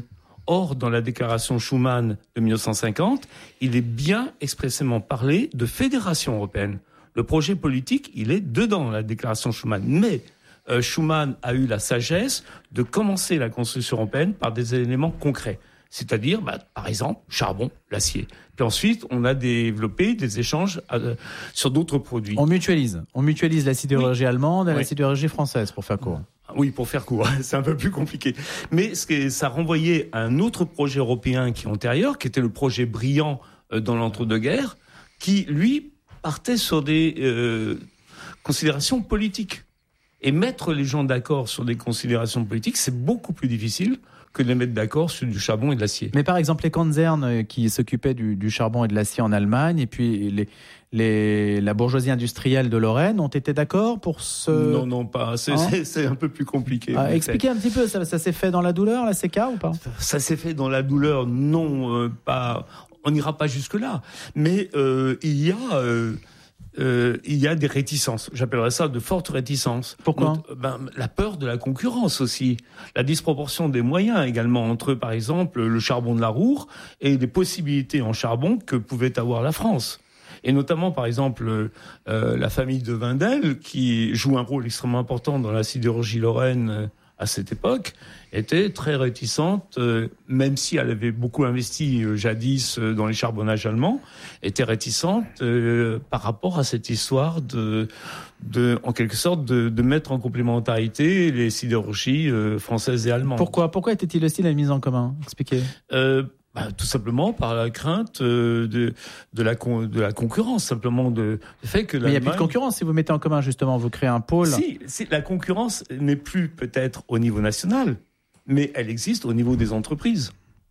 Or, dans la déclaration Schuman de mille neuf cent cinquante, il est bien expressément parlé de fédération européenne. Le projet politique, il est dedans, la déclaration Schuman. Mais euh, Schuman a eu la sagesse de commencer la construction européenne par des éléments concrets. C'est-à-dire, bah, par exemple, charbon, l'acier. Puis ensuite, on a développé des échanges euh, sur d'autres produits. On mutualise. On mutualise la sidérurgie oui. allemande et oui. la sidérurgie française, pour faire court. Oui, pour faire court. C'est un peu plus compliqué. Mais ce que ça renvoyait à un autre projet européen qui est antérieur, qui était le projet brillant euh, dans l'entre-deux-guerres, qui, lui, partait sur des euh, considérations politiques. Et mettre les gens d'accord sur des considérations politiques, c'est beaucoup plus difficile que de les mettre d'accord sur du charbon et de l'acier. Mais par exemple, les Konzern qui s'occupaient du, du charbon et de l'acier en Allemagne, et puis les, les, la bourgeoisie industrielle de Lorraine ont été d'accord pour ce... Non, non, pas. C'est, hein c'est, c'est un peu plus compliqué. Ah, expliquez un petit peu, ça, ça s'est fait dans la douleur, la C K, ou pas ? Ça s'est fait dans la douleur, non, euh, pas... On n'ira pas jusque-là. Mais euh, il y a... Euh, Euh, il y a des réticences. J'appellerais ça de fortes réticences. Pourquoi ? Donc, ben, la peur de la concurrence aussi. La disproportion des moyens également entre, par exemple, le charbon de la Roure et les possibilités en charbon que pouvait avoir la France. Et notamment, par exemple, euh, la famille de Wendel, qui joue un rôle extrêmement important dans la sidérurgie lorraine euh, à cette époque, était très réticente, euh, même si elle avait beaucoup investi euh, jadis euh, dans les charbonnages allemands, était réticente euh, par rapport à cette histoire de, de en quelque sorte, de, de mettre en complémentarité les sidérurgies euh, françaises et allemandes. Pourquoi, pourquoi était-il hostile à la mise en commun ? Expliquez. Euh, Bah, tout simplement par la crainte euh, de, de, la con, de la concurrence, simplement de, du fait que Mais il n'y a plus de concurrence si vous mettez en commun, justement, vous créez un pôle. Si, si la concurrence n'est plus peut-être au niveau national, mais elle existe au niveau des entreprises.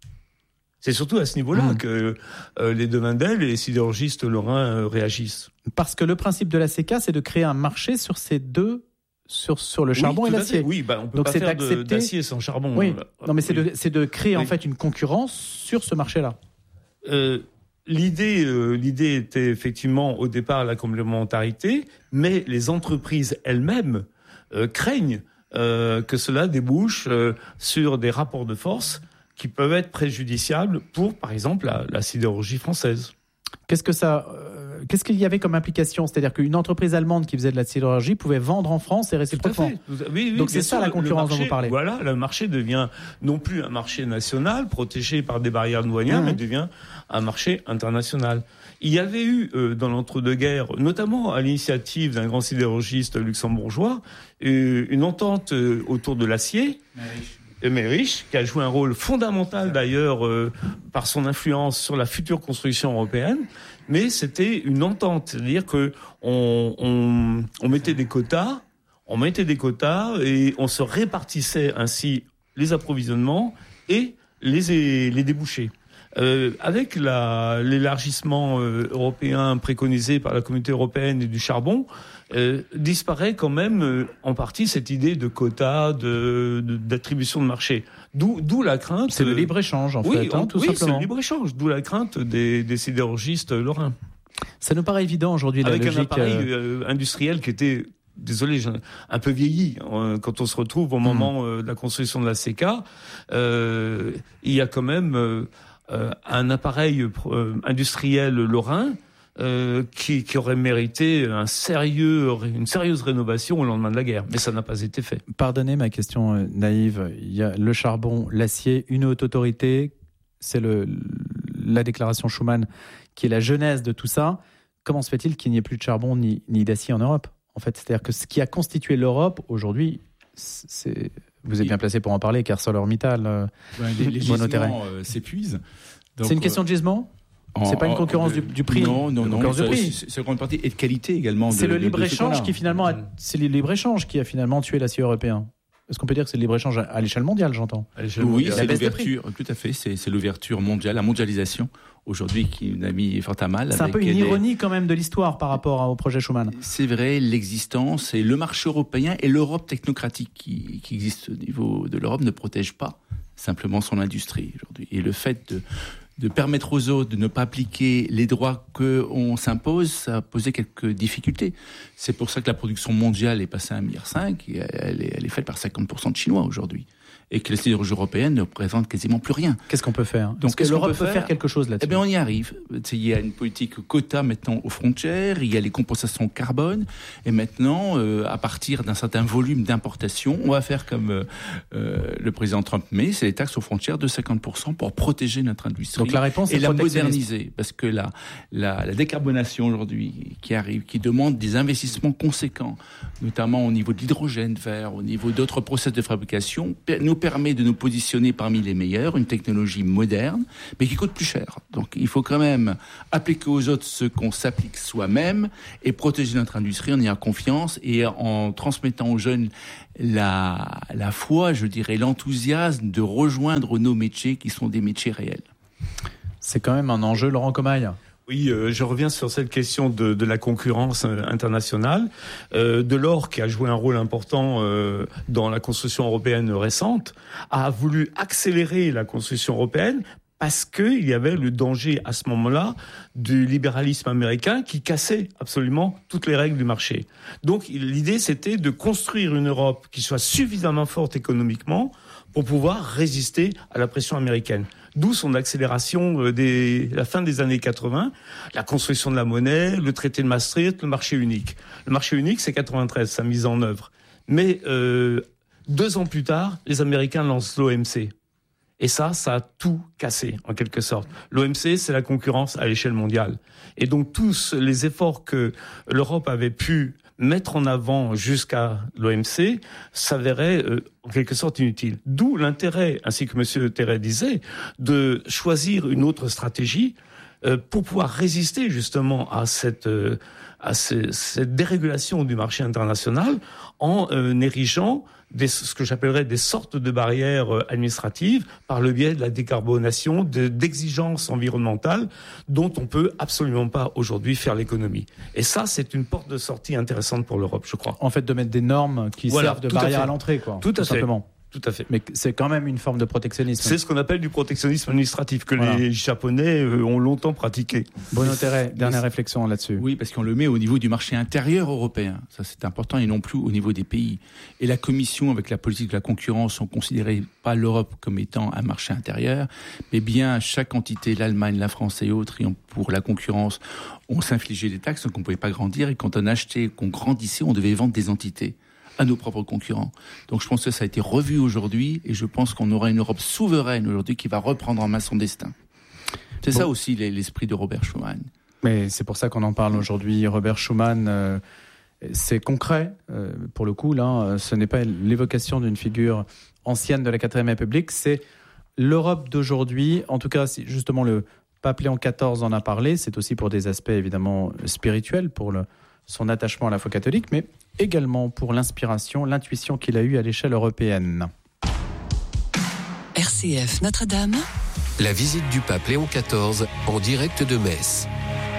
C'est surtout à ce niveau-là mmh. que euh, les de Wendel et les sidérurgistes lorrains euh, réagissent. Parce que le principe de la C K, c'est de créer un marché sur ces deux... Sur, sur le charbon oui, et l'acier. Oui, bah, on peut Donc pas c'est faire d'accepter... de, d'acier sans charbon. Oui. Non, mais c'est, oui. de, c'est de créer oui. en fait une concurrence sur ce marché-là. Euh, l'idée, euh, l'idée était effectivement au départ la complémentarité, mais les entreprises elles-mêmes euh, craignent euh, que cela débouche euh, sur des rapports de force qui peuvent être préjudiciables pour, par exemple, la, la sidérurgie française. Qu'est-ce que ça, euh, qu'est-ce qu'il y avait comme implication ? C'est-à-dire qu'une entreprise allemande qui faisait de la sidérurgie pouvait vendre en France et réciproquement. Oui, oui, Donc c'est ça sûr, la concurrence marché, dont vous parlez. Voilà, le marché devient non plus un marché national protégé par des barrières douanières, mmh. mais devient un marché international. Il y avait eu euh, dans l'entre-deux-guerres, notamment à l'initiative d'un grand sidérurgiste luxembourgeois, euh, une entente euh, autour de l'acier. Meyrich, qui a joué un rôle fondamental d'ailleurs euh, par son influence sur la future construction européenne, mais c'était une entente, c'est-à-dire que on, on, on mettait des quotas, on mettait des quotas et on se répartissait ainsi les approvisionnements et les, les débouchés. Euh, avec la, l'élargissement euh, européen préconisé par la Communauté européenne et du charbon, euh, disparaît quand même euh, en partie cette idée de quotas, de, de, d'attribution de marché. D'où, d'où la crainte... C'est le libre-échange, en oui, fait, hein, tout oui, simplement. Oui, c'est le libre-échange, d'où la crainte des, des sidérurgistes lorrains. Ça nous paraît évident aujourd'hui, la Avec logique... Avec un appareil euh, industriel qui était... Désolé, un peu vieilli. Quand on se retrouve au moment mmh. de la construction de la C K, euh, il y a quand même... Euh, Euh, un appareil euh, industriel lorrain euh, qui, qui aurait mérité un sérieux, une sérieuse rénovation au lendemain de la guerre. Mais ça n'a pas été fait. Pardonnez ma question euh, naïve. Il y a le charbon, l'acier, une haute autorité. C'est le, la déclaration Schuman qui est la genèse de tout ça. Comment se fait-il qu'il n'y ait plus de charbon ni, ni d'acier en Europe ? En fait, c'est-à-dire que ce qui a constitué l'Europe aujourd'hui, c'est... Vous êtes bien placé pour en parler, car ArcelorMittal, euh, ben, les, les gisements euh, s'épuisent. Donc, c'est une question de gisement ? en, C'est pas une concurrence en, du, du prix ? Non, non, non. Du prix. C'est, c'est une grande partie et de qualité également. C'est de, le libre-échange de qui finalement, a, c'est le libre-échange qui a finalement tué l'acier européen. Est-ce qu'on peut dire que c'est le libre-écéchange à l'échelle mondiale, j'entends ? Oui, mondiale. C'est l'ouverture, tout à fait, c'est, c'est l'ouverture mondiale, la mondialisation, aujourd'hui, qui nous a mis fort à mal. C'est un peu une ironie est... quand même de l'histoire par rapport au projet Schuman. C'est vrai, l'existence et le marché européen et l'Europe technocratique qui, qui existe au niveau de l'Europe ne protège pas simplement son industrie aujourd'hui. Et le fait de... de permettre aux autres de ne pas appliquer les droits qu'on s'impose, ça a posé quelques difficultés. C'est pour ça que la production mondiale est passée à un virgule cinq milliard et elle est, elle est faite par cinquante pour cent de Chinois aujourd'hui. et que la sidérurgie européenne ne représente quasiment plus rien. Qu'est-ce qu'on peut faire ? Donc, Est-ce que l'Europe peut faire, faire quelque chose là-dessus ? Eh bien, on y arrive. Il y a une politique quota maintenant aux frontières, il y a les compensations carbone, et maintenant, euh, à partir d'un certain volume d'importation, on va faire comme euh, euh, le président Trump met, c'est les taxes aux frontières de cinquante pour cent pour protéger notre industrie. Donc la réponse et est la moderniser, parce que la, la, la décarbonation aujourd'hui qui arrive, qui demande des investissements conséquents, notamment au niveau de l'hydrogène vert, au niveau d'autres process de fabrication, nous permet de nous positionner parmi les meilleurs, une technologie moderne, mais qui coûte plus cher. Donc il faut quand même appliquer aux autres ce qu'on s'applique soi-même et protéger notre industrie en ayant confiance et en transmettant aux jeunes la, la foi, je dirais, l'enthousiasme de rejoindre nos métiers qui sont des métiers réels. C'est quand même un enjeu, Laurent Comaille. Oui, euh, je reviens sur cette question de, de la concurrence internationale. Euh, Delors, qui a joué un rôle important euh, dans la construction européenne récente, a voulu accélérer la construction européenne parce qu'il y avait le danger à ce moment-là du libéralisme américain qui cassait absolument toutes les règles du marché. Donc l'idée, c'était de construire une Europe qui soit suffisamment forte économiquement pour pouvoir résister à la pression américaine. D'où son accélération des la fin des années quatre-vingts, la construction de la monnaie, le traité de Maastricht, le marché unique. Le marché unique, c'est quatre-vingt-treize, sa mise en œuvre. Mais euh, deux ans plus tard, les Américains lancent l'O M C. Et ça, ça a tout cassé, en quelque sorte. L'O M C, c'est la concurrence à l'échelle mondiale. Et donc, tous les efforts que l'Europe avait pu mettre en avant jusqu'à l'O M C s'avéraient euh, en quelque sorte inutiles. D'où l'intérêt, ainsi que M. Terret disait, de choisir une autre stratégie euh, pour pouvoir résister justement à cette, euh, à ce, cette dérégulation du marché international en euh, érigeant Des, ce que j'appellerais des sortes de barrières administratives par le biais de la décarbonation, de, d'exigences environnementales dont on peut absolument pas aujourd'hui faire l'économie. Et ça, c'est une porte de sortie intéressante pour l'Europe, je crois. En fait, de mettre des normes qui voilà, servent de barrière à, à l'entrée, quoi. Tout à tout fait. Simplement. Tout à fait. Mais c'est quand même une forme de protectionnisme. C'est ce qu'on appelle du protectionnisme administratif que voilà. les Japonais euh, ont longtemps pratiqué. Bruno Terret, dernière réflexion là-dessus. Oui, parce qu'on le met au niveau du marché intérieur européen. Ça, c'est important, et non plus au niveau des pays. Et la Commission, avec la politique de la concurrence, on considérait pas l'Europe comme étant un marché intérieur, mais bien chaque entité, l'Allemagne, la France et autres, et pour la concurrence, on s'infligeait des taxes, donc on ne pouvait pas grandir. Et quand on achetait, qu'on grandissait, on devait vendre des entités à nos propres concurrents. Donc je pense que ça a été revu aujourd'hui, et je pense qu'on aura une Europe souveraine aujourd'hui qui va reprendre en main son destin. C'est bon. Ça aussi l'esprit de Robert Schuman. Mais c'est pour ça qu'on en parle aujourd'hui. Robert Schuman, euh, c'est concret, euh, pour le coup, là, ce n'est pas l'évocation d'une figure ancienne de la quatrième République, c'est l'Europe d'aujourd'hui, en tout cas, justement, le pape Léon quatorze en a parlé, c'est aussi pour des aspects évidemment spirituels, pour le, son attachement à la foi catholique, mais également pour l'inspiration, l'intuition qu'il a eue à l'échelle européenne. R C F Notre-Dame. La visite du pape Léon quatorze en direct de Metz.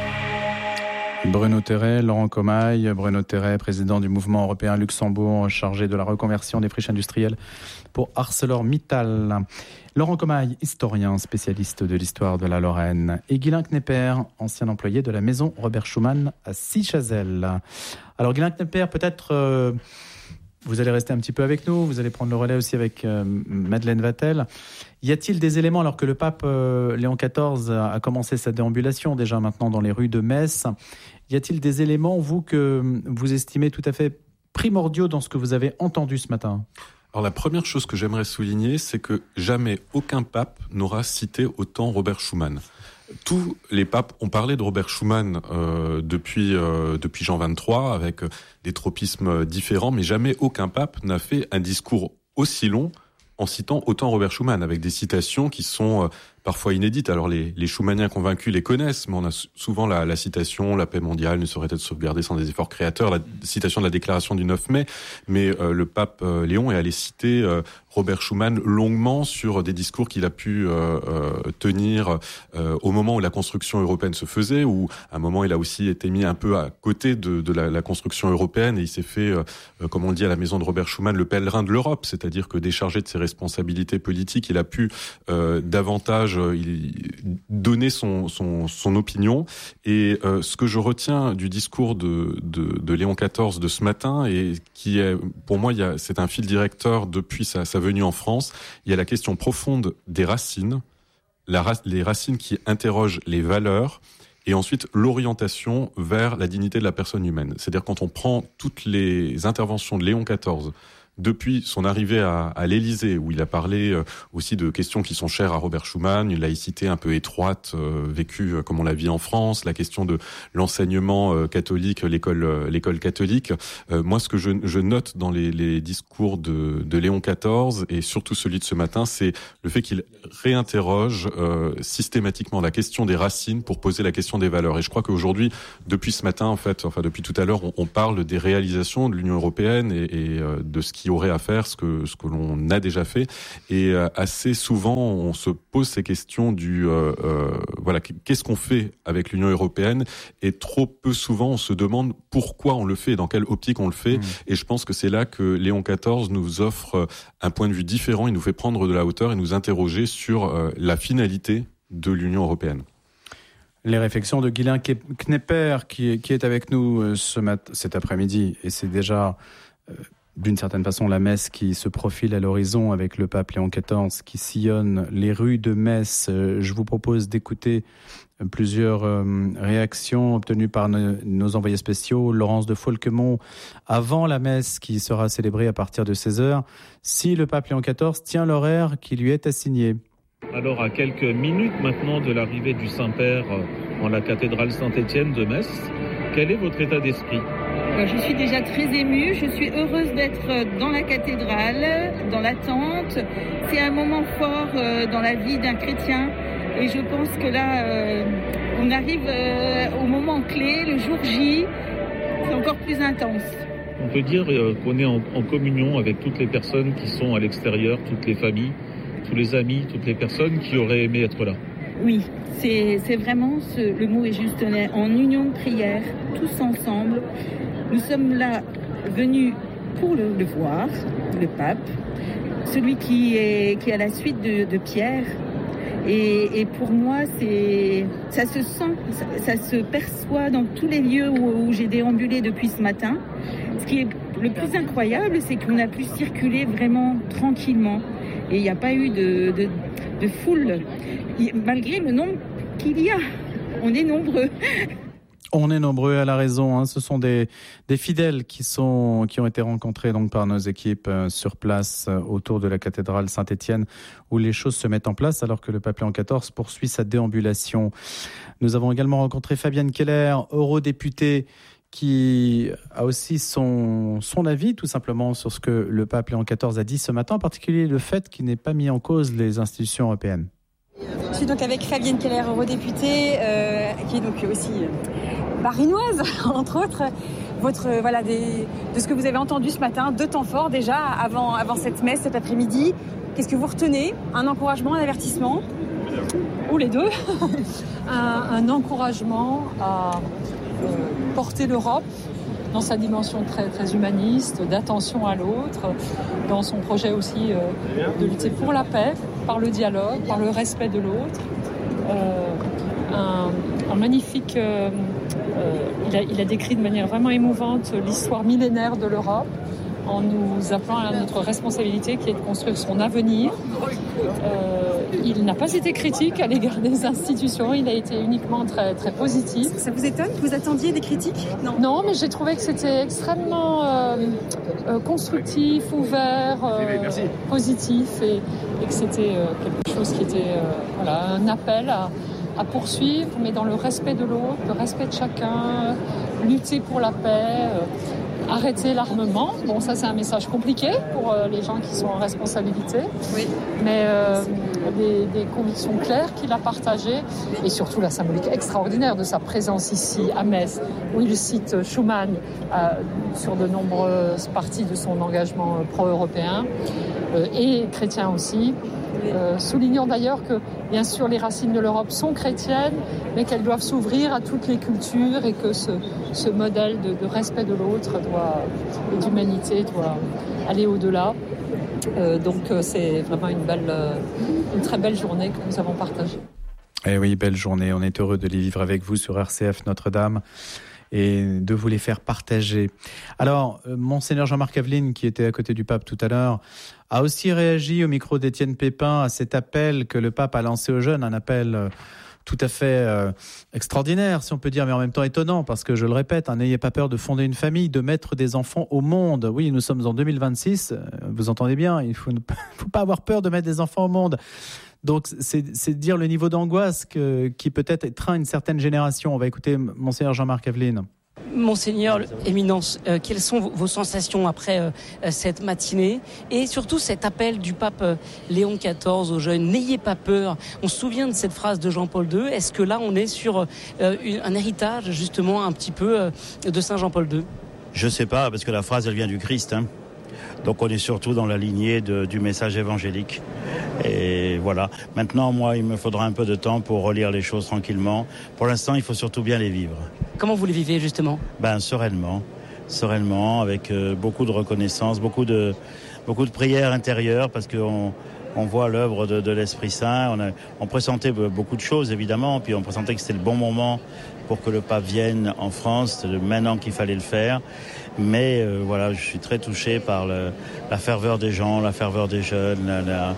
Bruno Terret, Laurent Comaille. Bruno Terret, président du mouvement européen Luxembourg, chargé de la reconversion des friches industrielles pour ArcelorMittal. Laurent Comaille, historien, spécialiste de l'histoire de la Lorraine. Et Guylain Knepper, ancien employé de la maison Robert Schuman à Sichazel. Alors Guylain Knepper, peut-être euh, vous allez rester un petit peu avec nous, vous allez prendre le relais aussi avec euh, Madeleine Vatel. Y a-t-il des éléments, alors que le pape euh, Léon quatorze a, a commencé sa déambulation déjà maintenant dans les rues de Metz, y a-t-il des éléments, vous, que vous estimez tout à fait primordiaux dans ce que vous avez entendu ce matin ? Alors la première chose que j'aimerais souligner, c'est que jamais aucun pape n'aura cité autant Robert Schuman. Tous les papes ont parlé de Robert Schuman euh, depuis euh, depuis Jean vingt-trois avec des tropismes différents, mais jamais aucun pape n'a fait un discours aussi long en citant autant Robert Schuman, avec des citations qui sont euh, parfois inédites. Alors les, les Schumaniens convaincus les connaissent, mais on a souvent la, la citation « La paix mondiale ne saurait être sauvegardée sans des efforts créateurs », la citation de la déclaration du neuf mai, mais euh, le pape euh, Léon est allé citer euh, Robert Schuman longuement sur des discours qu'il a pu euh, euh, tenir euh, au moment où la construction européenne se faisait, où à un moment il a aussi été mis un peu à côté de, de la, la construction européenne, et il s'est fait, euh, comme on le dit à la maison de Robert Schuman, le pèlerin de l'Europe, c'est-à-dire que déchargé de ses responsabilités politiques, il a pu euh, davantage davantage euh, il, donner son, son, son opinion. Et euh, ce que je retiens du discours de, de, de Léon quatorze de ce matin, et qui est, pour moi, il y a, c'est un fil directeur depuis sa, sa venue en France, il y a la question profonde des racines, la, les racines qui interrogent les valeurs, et ensuite l'orientation vers la dignité de la personne humaine. C'est-à-dire quand on prend toutes les interventions de Léon quatorze, depuis son arrivée à, à l'Élysée, où il a parlé euh, aussi de questions qui sont chères à Robert Schuman, une laïcité un peu étroite, euh, vécue euh, comme on la vit en France, la question de l'enseignement euh, catholique, l'école, euh, l'école catholique. Euh, moi, ce que je, je note dans les, les discours de, de Léon quatorze, et surtout celui de ce matin, c'est le fait qu'il réinterroge euh, systématiquement la question des racines pour poser la question des valeurs. Et je crois qu'aujourd'hui, depuis ce matin, en fait, enfin depuis tout à l'heure, on, on parle des réalisations de l'Union européenne et, et euh, de ce qui aurait à faire, ce que ce que l'on a déjà fait, et euh, assez souvent on se pose ces questions du euh, euh, voilà, qu'est-ce qu'on fait avec l'Union européenne, et trop peu souvent on se demande pourquoi on le fait, dans quelle optique on le fait. Mmh. Et je pense que c'est là que Léon quatorze nous offre un point de vue différent, il nous fait prendre de la hauteur et nous interroger sur euh, la finalité de l'Union européenne. Les réflexions de Guylain Knepper qui, qui est avec nous ce mat- cet après-midi, et c'est déjà euh, d'une certaine façon la messe qui se profile à l'horizon avec le pape Léon quatorze qui sillonne les rues de Metz. Je vous propose d'écouter plusieurs réactions obtenues par nos envoyés spéciaux. Laurence de Folquemont, avant la messe qui sera célébrée à partir de seize heures, si le pape Léon quatorze tient l'horaire qui lui est assigné. Alors, à quelques minutes maintenant de l'arrivée du Saint-Père en la cathédrale Saint-Étienne de Metz, quel est votre état d'esprit ? Je suis déjà très émue, je suis heureuse d'être dans la cathédrale, dans l'attente. C'est un moment fort dans la vie d'un chrétien, et je pense que là, on arrive au moment clé, le jour J, c'est encore plus intense. On peut dire qu'on est en, en communion avec toutes les personnes qui sont à l'extérieur, toutes les familles, tous les amis, toutes les personnes qui auraient aimé être là. Oui, c'est, c'est vraiment, ce, le mot est juste, on est en union de prière, tous ensemble. Nous sommes là venus pour le, le voir, le pape, celui qui est, qui est à la suite de, de Pierre. Et, et pour moi, c'est, ça se sent, ça, ça se perçoit dans tous les lieux où, où j'ai déambulé depuis ce matin. Ce qui est le plus incroyable, c'est qu'on a pu circuler vraiment tranquillement. Et il n'y a pas eu de, de, de foule, malgré le nombre qu'il y a. On est nombreux. On est nombreux à la raison. Hein. Ce sont des, des fidèles qui, sont, qui ont été rencontrés donc, par nos équipes euh, sur place euh, autour de la cathédrale Saint-Étienne, où les choses se mettent en place alors que le pape Léon quatorze poursuit sa déambulation. Nous avons également rencontré Fabienne Keller, eurodéputée, qui a aussi son, son avis tout simplement sur ce que le pape Léon quatorze a dit ce matin, en particulier le fait qu'il n'ait pas mis en cause les institutions européennes. Je suis donc avec Fabienne Keller, eurodéputée, euh, qui est donc aussi euh, barinoise, entre autres. Votre, euh, voilà, des, de ce que vous avez entendu ce matin, deux temps forts déjà avant, avant cette messe cet après-midi. Qu'est-ce que vous retenez ? Un encouragement, un avertissement ? Ou les deux. un, un encouragement à euh, porter l'Europe dans sa dimension très, très humaniste, d'attention à l'autre, dans son projet aussi euh, de lutter pour la paix, par le dialogue, par le respect de l'autre. Euh, un, un magnifique... Euh, euh, il, a, il a décrit de manière vraiment émouvante l'histoire millénaire de l'Europe, en nous appelant à notre responsabilité qui est de construire son avenir. Euh, il n'a pas été critique à l'égard des institutions, il a été uniquement très, très positif. Ça vous étonne ? Vous attendiez des critiques ? Non. Non, mais j'ai trouvé que c'était extrêmement euh, euh, constructif, ouvert, euh, positif, et, et que c'était euh, quelque chose qui était euh, voilà, un appel à, à poursuivre, mais dans le respect de l'autre, le respect de chacun, lutter pour la paix, euh, arrêter l'armement. Bon, ça, c'est un message compliqué pour euh, les gens qui sont en responsabilité. Oui. Mais euh, des, des convictions claires qu'il a partagées, et surtout la symbolique extraordinaire de sa présence ici à Metz, où il cite Schuman euh, sur de nombreuses parties de son engagement pro-européen, euh, et chrétien aussi. Euh, soulignant d'ailleurs que, bien sûr, les racines de l'Europe sont chrétiennes, mais qu'elles doivent s'ouvrir à toutes les cultures, et que ce, ce modèle de, de respect de l'autre doit, et d'humanité doit aller au-delà. Euh, donc euh, c'est vraiment une belle, euh, une très belle journée que nous avons partagée. Eh oui, belle journée. On est heureux de les vivre avec vous sur R C F Notre-Dame et de vous les faire partager. Alors, euh, Monseigneur Jean-Marc Aveline, qui était à côté du pape tout à l'heure, a aussi réagi au micro d'Étienne Pépin à cet appel que le pape a lancé aux jeunes, un appel euh, tout à fait euh, extraordinaire, si on peut dire, mais en même temps étonnant, parce que, je le répète, hein, n'ayez pas peur de fonder une famille, de mettre des enfants au monde. Oui, nous sommes en deux mille vingt-six, euh, vous entendez bien, il ne faut, faut pas avoir peur de mettre des enfants au monde. Donc, c'est, c'est dire le niveau d'angoisse que, qui peut-être étreint une certaine génération. On va écouter Monseigneur Jean-Marc Aveline. Monseigneur, Éminence, euh, quelles sont vos, vos sensations après euh, cette matinée et surtout cet appel du pape euh, Léon quatorze aux jeunes, n'ayez pas peur. On se souvient de cette phrase de Jean-Paul deux. Est-ce que là, on est sur euh, une, un héritage justement un petit peu euh, de Saint Jean-Paul deux ? Je sais pas, parce que la phrase, elle vient du Christ. Hein. Donc on est surtout dans la lignée de, du message évangélique. Et voilà. Maintenant, moi, il me faudra un peu de temps pour relire les choses tranquillement. Pour l'instant, il faut surtout bien les vivre. Comment vous les vivez, justement ? Ben, sereinement. Sereinement, avec euh, beaucoup de reconnaissance, beaucoup de, beaucoup de prières intérieures, parce qu'on on voit l'œuvre de, de l'Esprit Saint. On, a, on pressentait beaucoup de choses, évidemment, puis on pressentait que c'était le bon moment pour que le pape vienne en France. C'était maintenant qu'il fallait le faire. Mais euh, voilà, je suis très touché par le, la ferveur des gens, la ferveur des jeunes. La, la,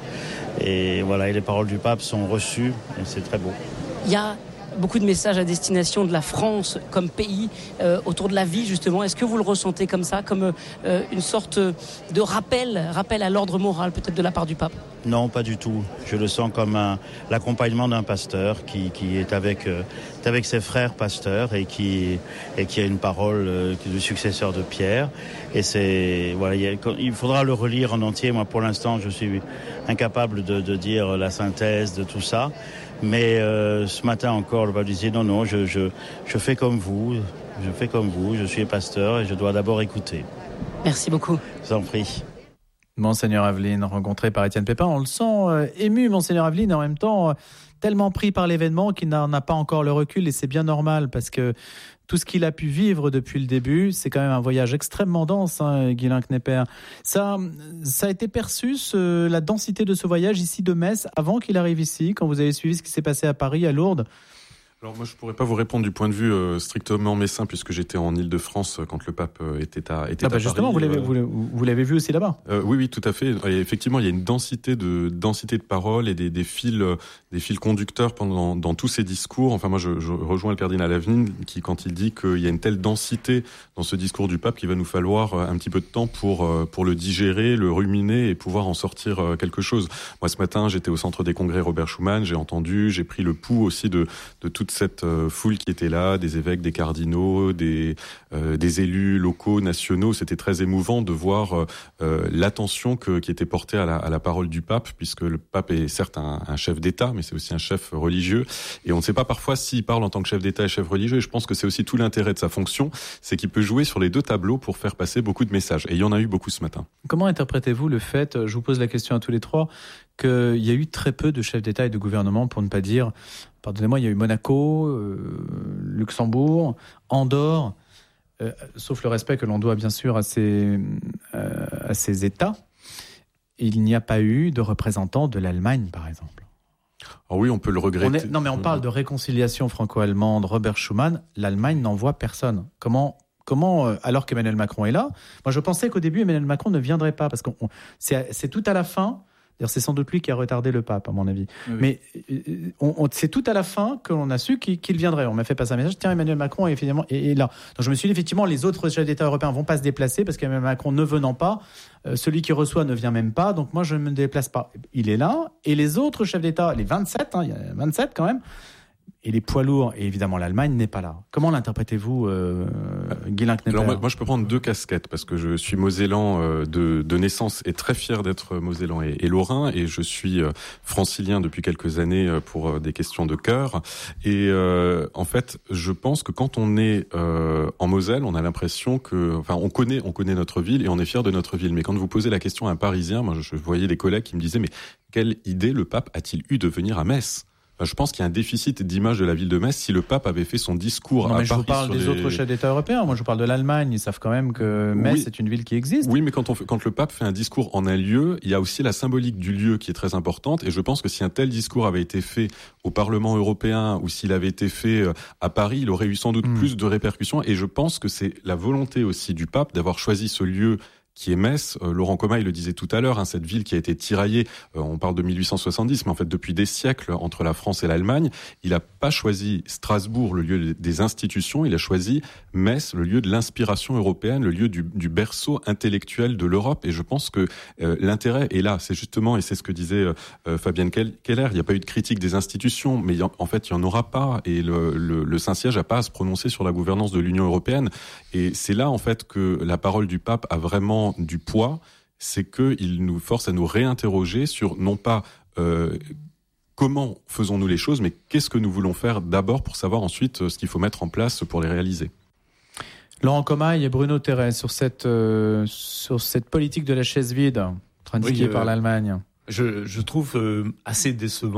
et voilà, et les paroles du pape sont reçues, et c'est très beau. Il y a beaucoup de messages à destination de la France comme pays euh, autour de la vie, justement. Est-ce que vous le ressentez comme ça, comme euh, une sorte de rappel, rappel à l'ordre moral, peut-être de la part du pape ? Non, pas du tout. Je le sens comme un, l'accompagnement d'un pasteur qui, qui est avec, euh, avec ses frères pasteurs et qui, et qui a une parole euh, du successeur de Pierre. Et c'est, voilà, il, y a, il faudra le relire en entier. Moi, pour l'instant, je suis incapable de, de dire la synthèse de tout ça. Mais euh, ce matin encore, le pape disait non, non, je, je, je fais comme vous, je fais comme vous, je suis pasteur et je dois d'abord écouter. Merci beaucoup. Je vous en prie. Monseigneur Aveline, rencontré par Étienne Pépin, on le sent euh, ému, Monseigneur Aveline, en même temps euh, tellement pris par l'événement qu'il n'en a pas encore le recul, et c'est bien normal parce que tout ce qu'il a pu vivre depuis le début, c'est quand même un voyage extrêmement dense, hein, Guilain Knepper. Ça, ça a été perçu, ce, la densité de ce voyage ici de Metz, avant qu'il arrive ici, quand vous avez suivi ce qui s'est passé à Paris, à Lourdes. Alors moi je pourrais pas vous répondre du point de vue euh, strictement messin puisque j'étais en Île-de-France quand le pape euh, était à était ah bah à justement, Paris. Vous l'avez, euh, vous, vous l'avez vu aussi là-bas. Euh, oui oui tout à fait. Et effectivement il y a une densité de densité de paroles et des, des fils des fils conducteurs pendant dans tous ces discours. Enfin moi je, je rejoins le cardinal Aveline qui quand il dit qu'il y a une telle densité dans ce discours du pape qu'il va nous falloir un petit peu de temps pour pour le digérer, le ruminer et pouvoir en sortir quelque chose. Moi ce matin j'étais au centre des congrès Robert Schuman, j'ai entendu, j'ai pris le pouls aussi de de toute cette euh, foule qui était là, des évêques, des cardinaux, des euh, des élus locaux, nationaux. C'était très émouvant de voir euh, l'attention que, qui était portée à la, à la parole du pape, puisque le pape est certes un, un chef d'État, mais c'est aussi un chef religieux. Et on ne sait pas parfois s'il parle en tant que chef d'État et chef religieux. Et je pense que c'est aussi tout l'intérêt de sa fonction, c'est qu'il peut jouer sur les deux tableaux pour faire passer beaucoup de messages. Et il y en a eu beaucoup ce matin. Comment interprétez-vous le fait, je vous pose la question à tous les trois, qu'il y a eu très peu de chefs d'État et de gouvernement, pour ne pas dire, pardonnez-moi, il y a eu Monaco, euh, Luxembourg, Andorre, euh, sauf le respect que l'on doit bien sûr à ces, euh, à ces États, il n'y a pas eu de représentants de l'Allemagne, par exemple. Oh oui, on peut le regretter. On est, non, mais on parle de réconciliation franco-allemande, Robert Schuman, l'Allemagne n'envoie personne. Comment Comment, alors qu'Emmanuel Macron est là, moi je pensais qu'au début Emmanuel Macron ne viendrait pas, parce que c'est, c'est tout à la fin. D'ailleurs, c'est sans doute lui qui a retardé le pape, à mon avis. Oui. Mais on, on, c'est tout à la fin qu'on a su qu'il, qu'il viendrait. On m'a fait passer un message. Tiens, Emmanuel Macron est, finalement, est, est là. Donc je me suis dit, effectivement, les autres chefs d'État européens vont pas se déplacer parce qu'Emmanuel Macron ne venant pas, euh, celui qui reçoit ne vient même pas. Donc moi, je ne me déplace pas. Il est là. Et les autres chefs d'État, les vingt-sept, hein, il y a vingt-sept quand même, et les poids lourds, et évidemment l'Allemagne n'est pas là. Comment l'interprétez-vous, euh, Guilain Knepper ? Alors moi, moi, je peux prendre deux casquettes, parce que je suis mosellan euh, de, de naissance et très fier d'être mosellan et, et lorrain, et je suis euh, francilien depuis quelques années euh, pour euh, des questions de cœur. Et euh, en fait, je pense que quand on est euh, en Moselle, on a l'impression que, enfin, on connaît, on connaît notre ville et on est fier de notre ville. Mais quand vous posez la question à un Parisien, moi, je, je voyais des collègues qui me disaient, mais quelle idée le pape a-t-il eu de venir à Metz ? bah, je pense qu'il y a un déficit d'image de la ville de Metz. Si le pape avait fait son discours non, à mais Paris, je vous parle des les... autres chefs d'État européens. Moi, je vous parle de l'Allemagne. Ils savent quand même que Metz oui. est une ville qui existe. Oui, mais quand on fait, quand le pape fait un discours en un lieu, il y a aussi la symbolique du lieu qui est très importante. Et je pense que si un tel discours avait été fait au Parlement européen ou s'il avait été fait à Paris, il aurait eu sans doute mmh. plus de répercussions. Et je pense que c'est la volonté aussi du pape d'avoir choisi ce lieu qui est Metz. Euh, Laurent Comaille le disait tout à l'heure, hein, cette ville qui a été tiraillée, euh, on parle de mille huit cent soixante-dix, mais en fait depuis des siècles entre la France et l'Allemagne. Il n'a pas choisi Strasbourg, le lieu des institutions, il a choisi Metz, le lieu de l'inspiration européenne, le lieu du, du berceau intellectuel de l'Europe. Et je pense que euh, l'intérêt est là. C'est justement, et c'est ce que disait euh, Fabienne Keller, il n'y a pas eu de critique des institutions, mais en, en fait il n'y en aura pas. Et le, le, le Saint-Siège n'a pas à se prononcer sur la gouvernance de l'Union européenne. Et c'est là en fait que la parole du pape a vraiment du poids, c'est qu'il nous force à nous réinterroger sur non pas euh, comment faisons-nous les choses, mais qu'est-ce que nous voulons faire d'abord pour savoir ensuite ce qu'il faut mettre en place pour les réaliser. Laurent Comaille et Bruno Terret sur cette, euh, sur cette politique de la chaise vide, indiquée oui, euh, par l'Allemagne. Je, je trouve euh, assez décevant